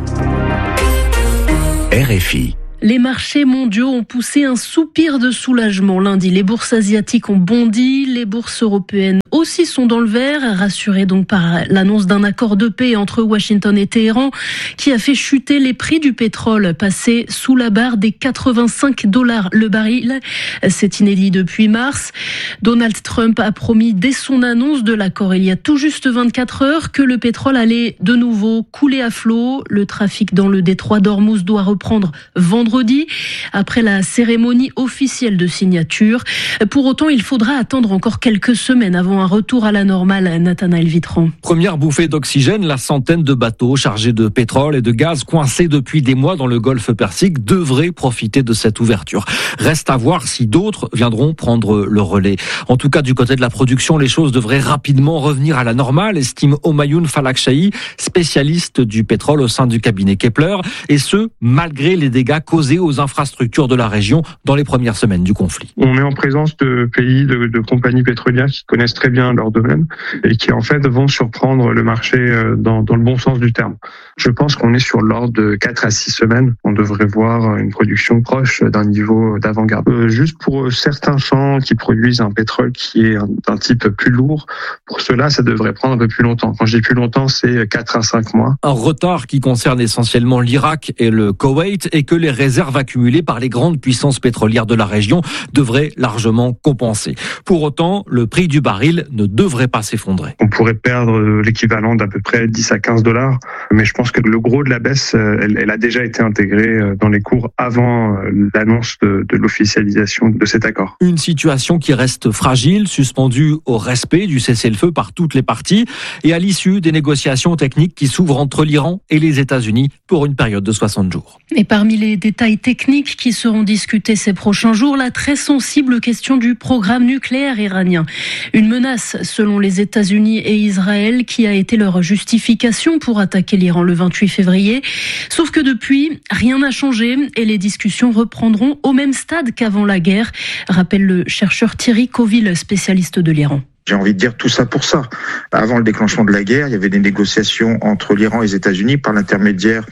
R F I. Les marchés mondiaux ont poussé un soupir de soulagement lundi. Les bourses asiatiques ont bondi, les bourses européennes aussi sont dans le vert, rassurées donc par l'annonce d'un accord de paix entre Washington et Téhéran qui a fait chuter les prix du pétrole, passé sous la barre des quatre-vingt-cinq dollars le baril. C'est inédit depuis mars. Donald Trump a promis dès son annonce de l'accord il y a tout juste vingt-quatre heures que le pétrole allait de nouveau couler à flot. Le trafic dans le détroit d'Ormuz doit reprendre vendredi. Après la cérémonie officielle de signature. Pour autant, il faudra attendre encore quelques semaines avant un retour à la normale. Nathanaël Vitran. Première bouffée d'oxygène, la centaine de bateaux chargés de pétrole et de gaz coincés depuis des mois dans le golfe Persique devraient profiter de cette ouverture. Reste à voir si d'autres viendront prendre le relais. En tout cas, du côté de la production, les choses devraient rapidement revenir à la normale, estime Homayoun Falakchahi, spécialiste du pétrole au sein du cabinet Kepler, et ce, malgré les dégâts causés aux infrastructures de la région dans les premières semaines du conflit. On est en présence de pays, de, de compagnies pétrolières qui connaissent très bien leur domaine et qui en fait vont surprendre le marché dans, dans le bon sens du terme. Je pense qu'on est sur l'ordre de quatre à six semaines. On devrait voir une production proche d'un niveau d'avant-garde. Euh, juste pour certains champs qui produisent un pétrole qui est d'un type plus lourd, pour cela, ça devrait prendre un peu plus longtemps. Quand je dis plus longtemps, c'est quatre à cinq mois. Un retard qui concerne essentiellement l'Irak et le Koweït et que les réserves accumulées par les grandes puissances pétrolières de la région devraient largement compenser. Pour autant, le prix du baril ne devrait pas s'effondrer. On pourrait perdre l'équivalent d'à peu près dix à quinze dollars, mais je pense que le gros de la baisse, elle, elle a déjà été intégrée dans les cours avant l'annonce de, de l'officialisation de cet accord. Une situation qui reste fragile, suspendue au respect du cessez-le-feu par toutes les parties et à l'issue des négociations techniques qui s'ouvrent entre l'Iran et les États-Unis pour une période de soixante jours. Et parmi les détails techniques qui seront discutés ces prochains jours, la très sensible question du programme nucléaire iranien. Une menace selon les États-Unis et Israël qui a été leur justification pour attaquer l'Iran le vingt-huit février. Sauf que depuis, rien n'a changé et les discussions reprendront au même stade qu'avant la guerre, rappelle le chercheur Thierry Coville, spécialiste de l'Iran. J'ai envie de dire tout ça pour ça. Avant le déclenchement de la guerre, il y avait des négociations entre l'Iran et les États-Unis par l'intermédiaire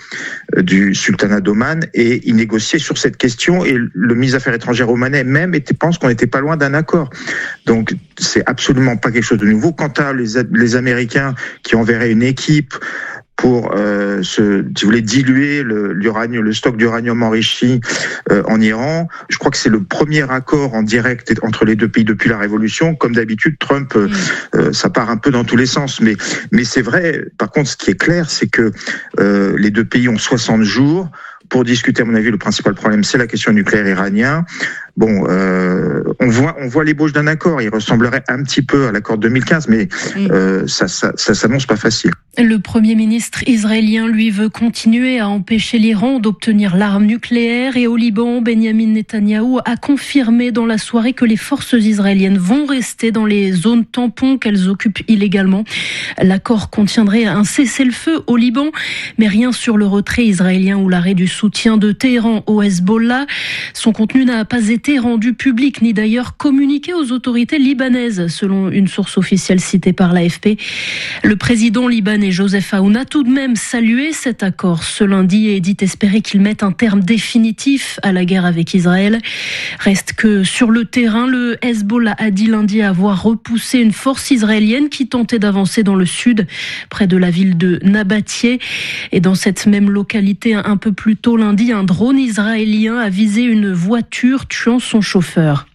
du sultanat d'Oman et ils négociaient sur cette question et le ministre des Affaires étrangères omanais même était, pense qu'on n'était pas loin d'un accord. Donc c'est absolument pas quelque chose de nouveau. Quant à les, les Américains qui enverraient une équipe pour, euh, se, si vous voulez, diluer le, l'uranium, le stock d'uranium enrichi euh, en Iran. Je crois que c'est le premier accord en direct entre les deux pays depuis la Révolution. Comme d'habitude, Trump, euh, euh, ça part un peu dans tous les sens. Mais, mais c'est vrai, par contre, ce qui est clair, c'est que euh, les deux pays ont soixante jours pour discuter. À mon avis, le principal problème, c'est la question nucléaire iranien. bon, euh, on voit, on voit l'ébauche d'un accord. Il ressemblerait un petit peu à l'accord de deux mille quinze, mais euh, ça, ça, ça s'annonce pas facile. Le Premier ministre israélien, lui, veut continuer à empêcher l'Iran d'obtenir l'arme nucléaire. Et au Liban, Benjamin Netanyahou a confirmé dans la soirée que les forces israéliennes vont rester dans les zones tampons qu'elles occupent illégalement. L'accord contiendrait un cessez-le-feu au Liban, mais rien sur le retrait israélien ou l'arrêt du soutien de Téhéran au Hezbollah. Son contenu n'a pas été rendu public, ni d'ailleurs communiqué aux autorités libanaises, selon une source officielle citée par l'A F P. Le président libanais Joseph Aoun a tout de même salué cet accord ce lundi et dit espérer qu'il mette un terme définitif à la guerre avec Israël. Reste que sur le terrain, le Hezbollah a dit lundi avoir repoussé une force israélienne qui tentait d'avancer dans le sud, près de la ville de Nabatieh. Et dans cette même localité, un peu plus tôt lundi, un drone israélien a visé une voiture tuant son chauffeur.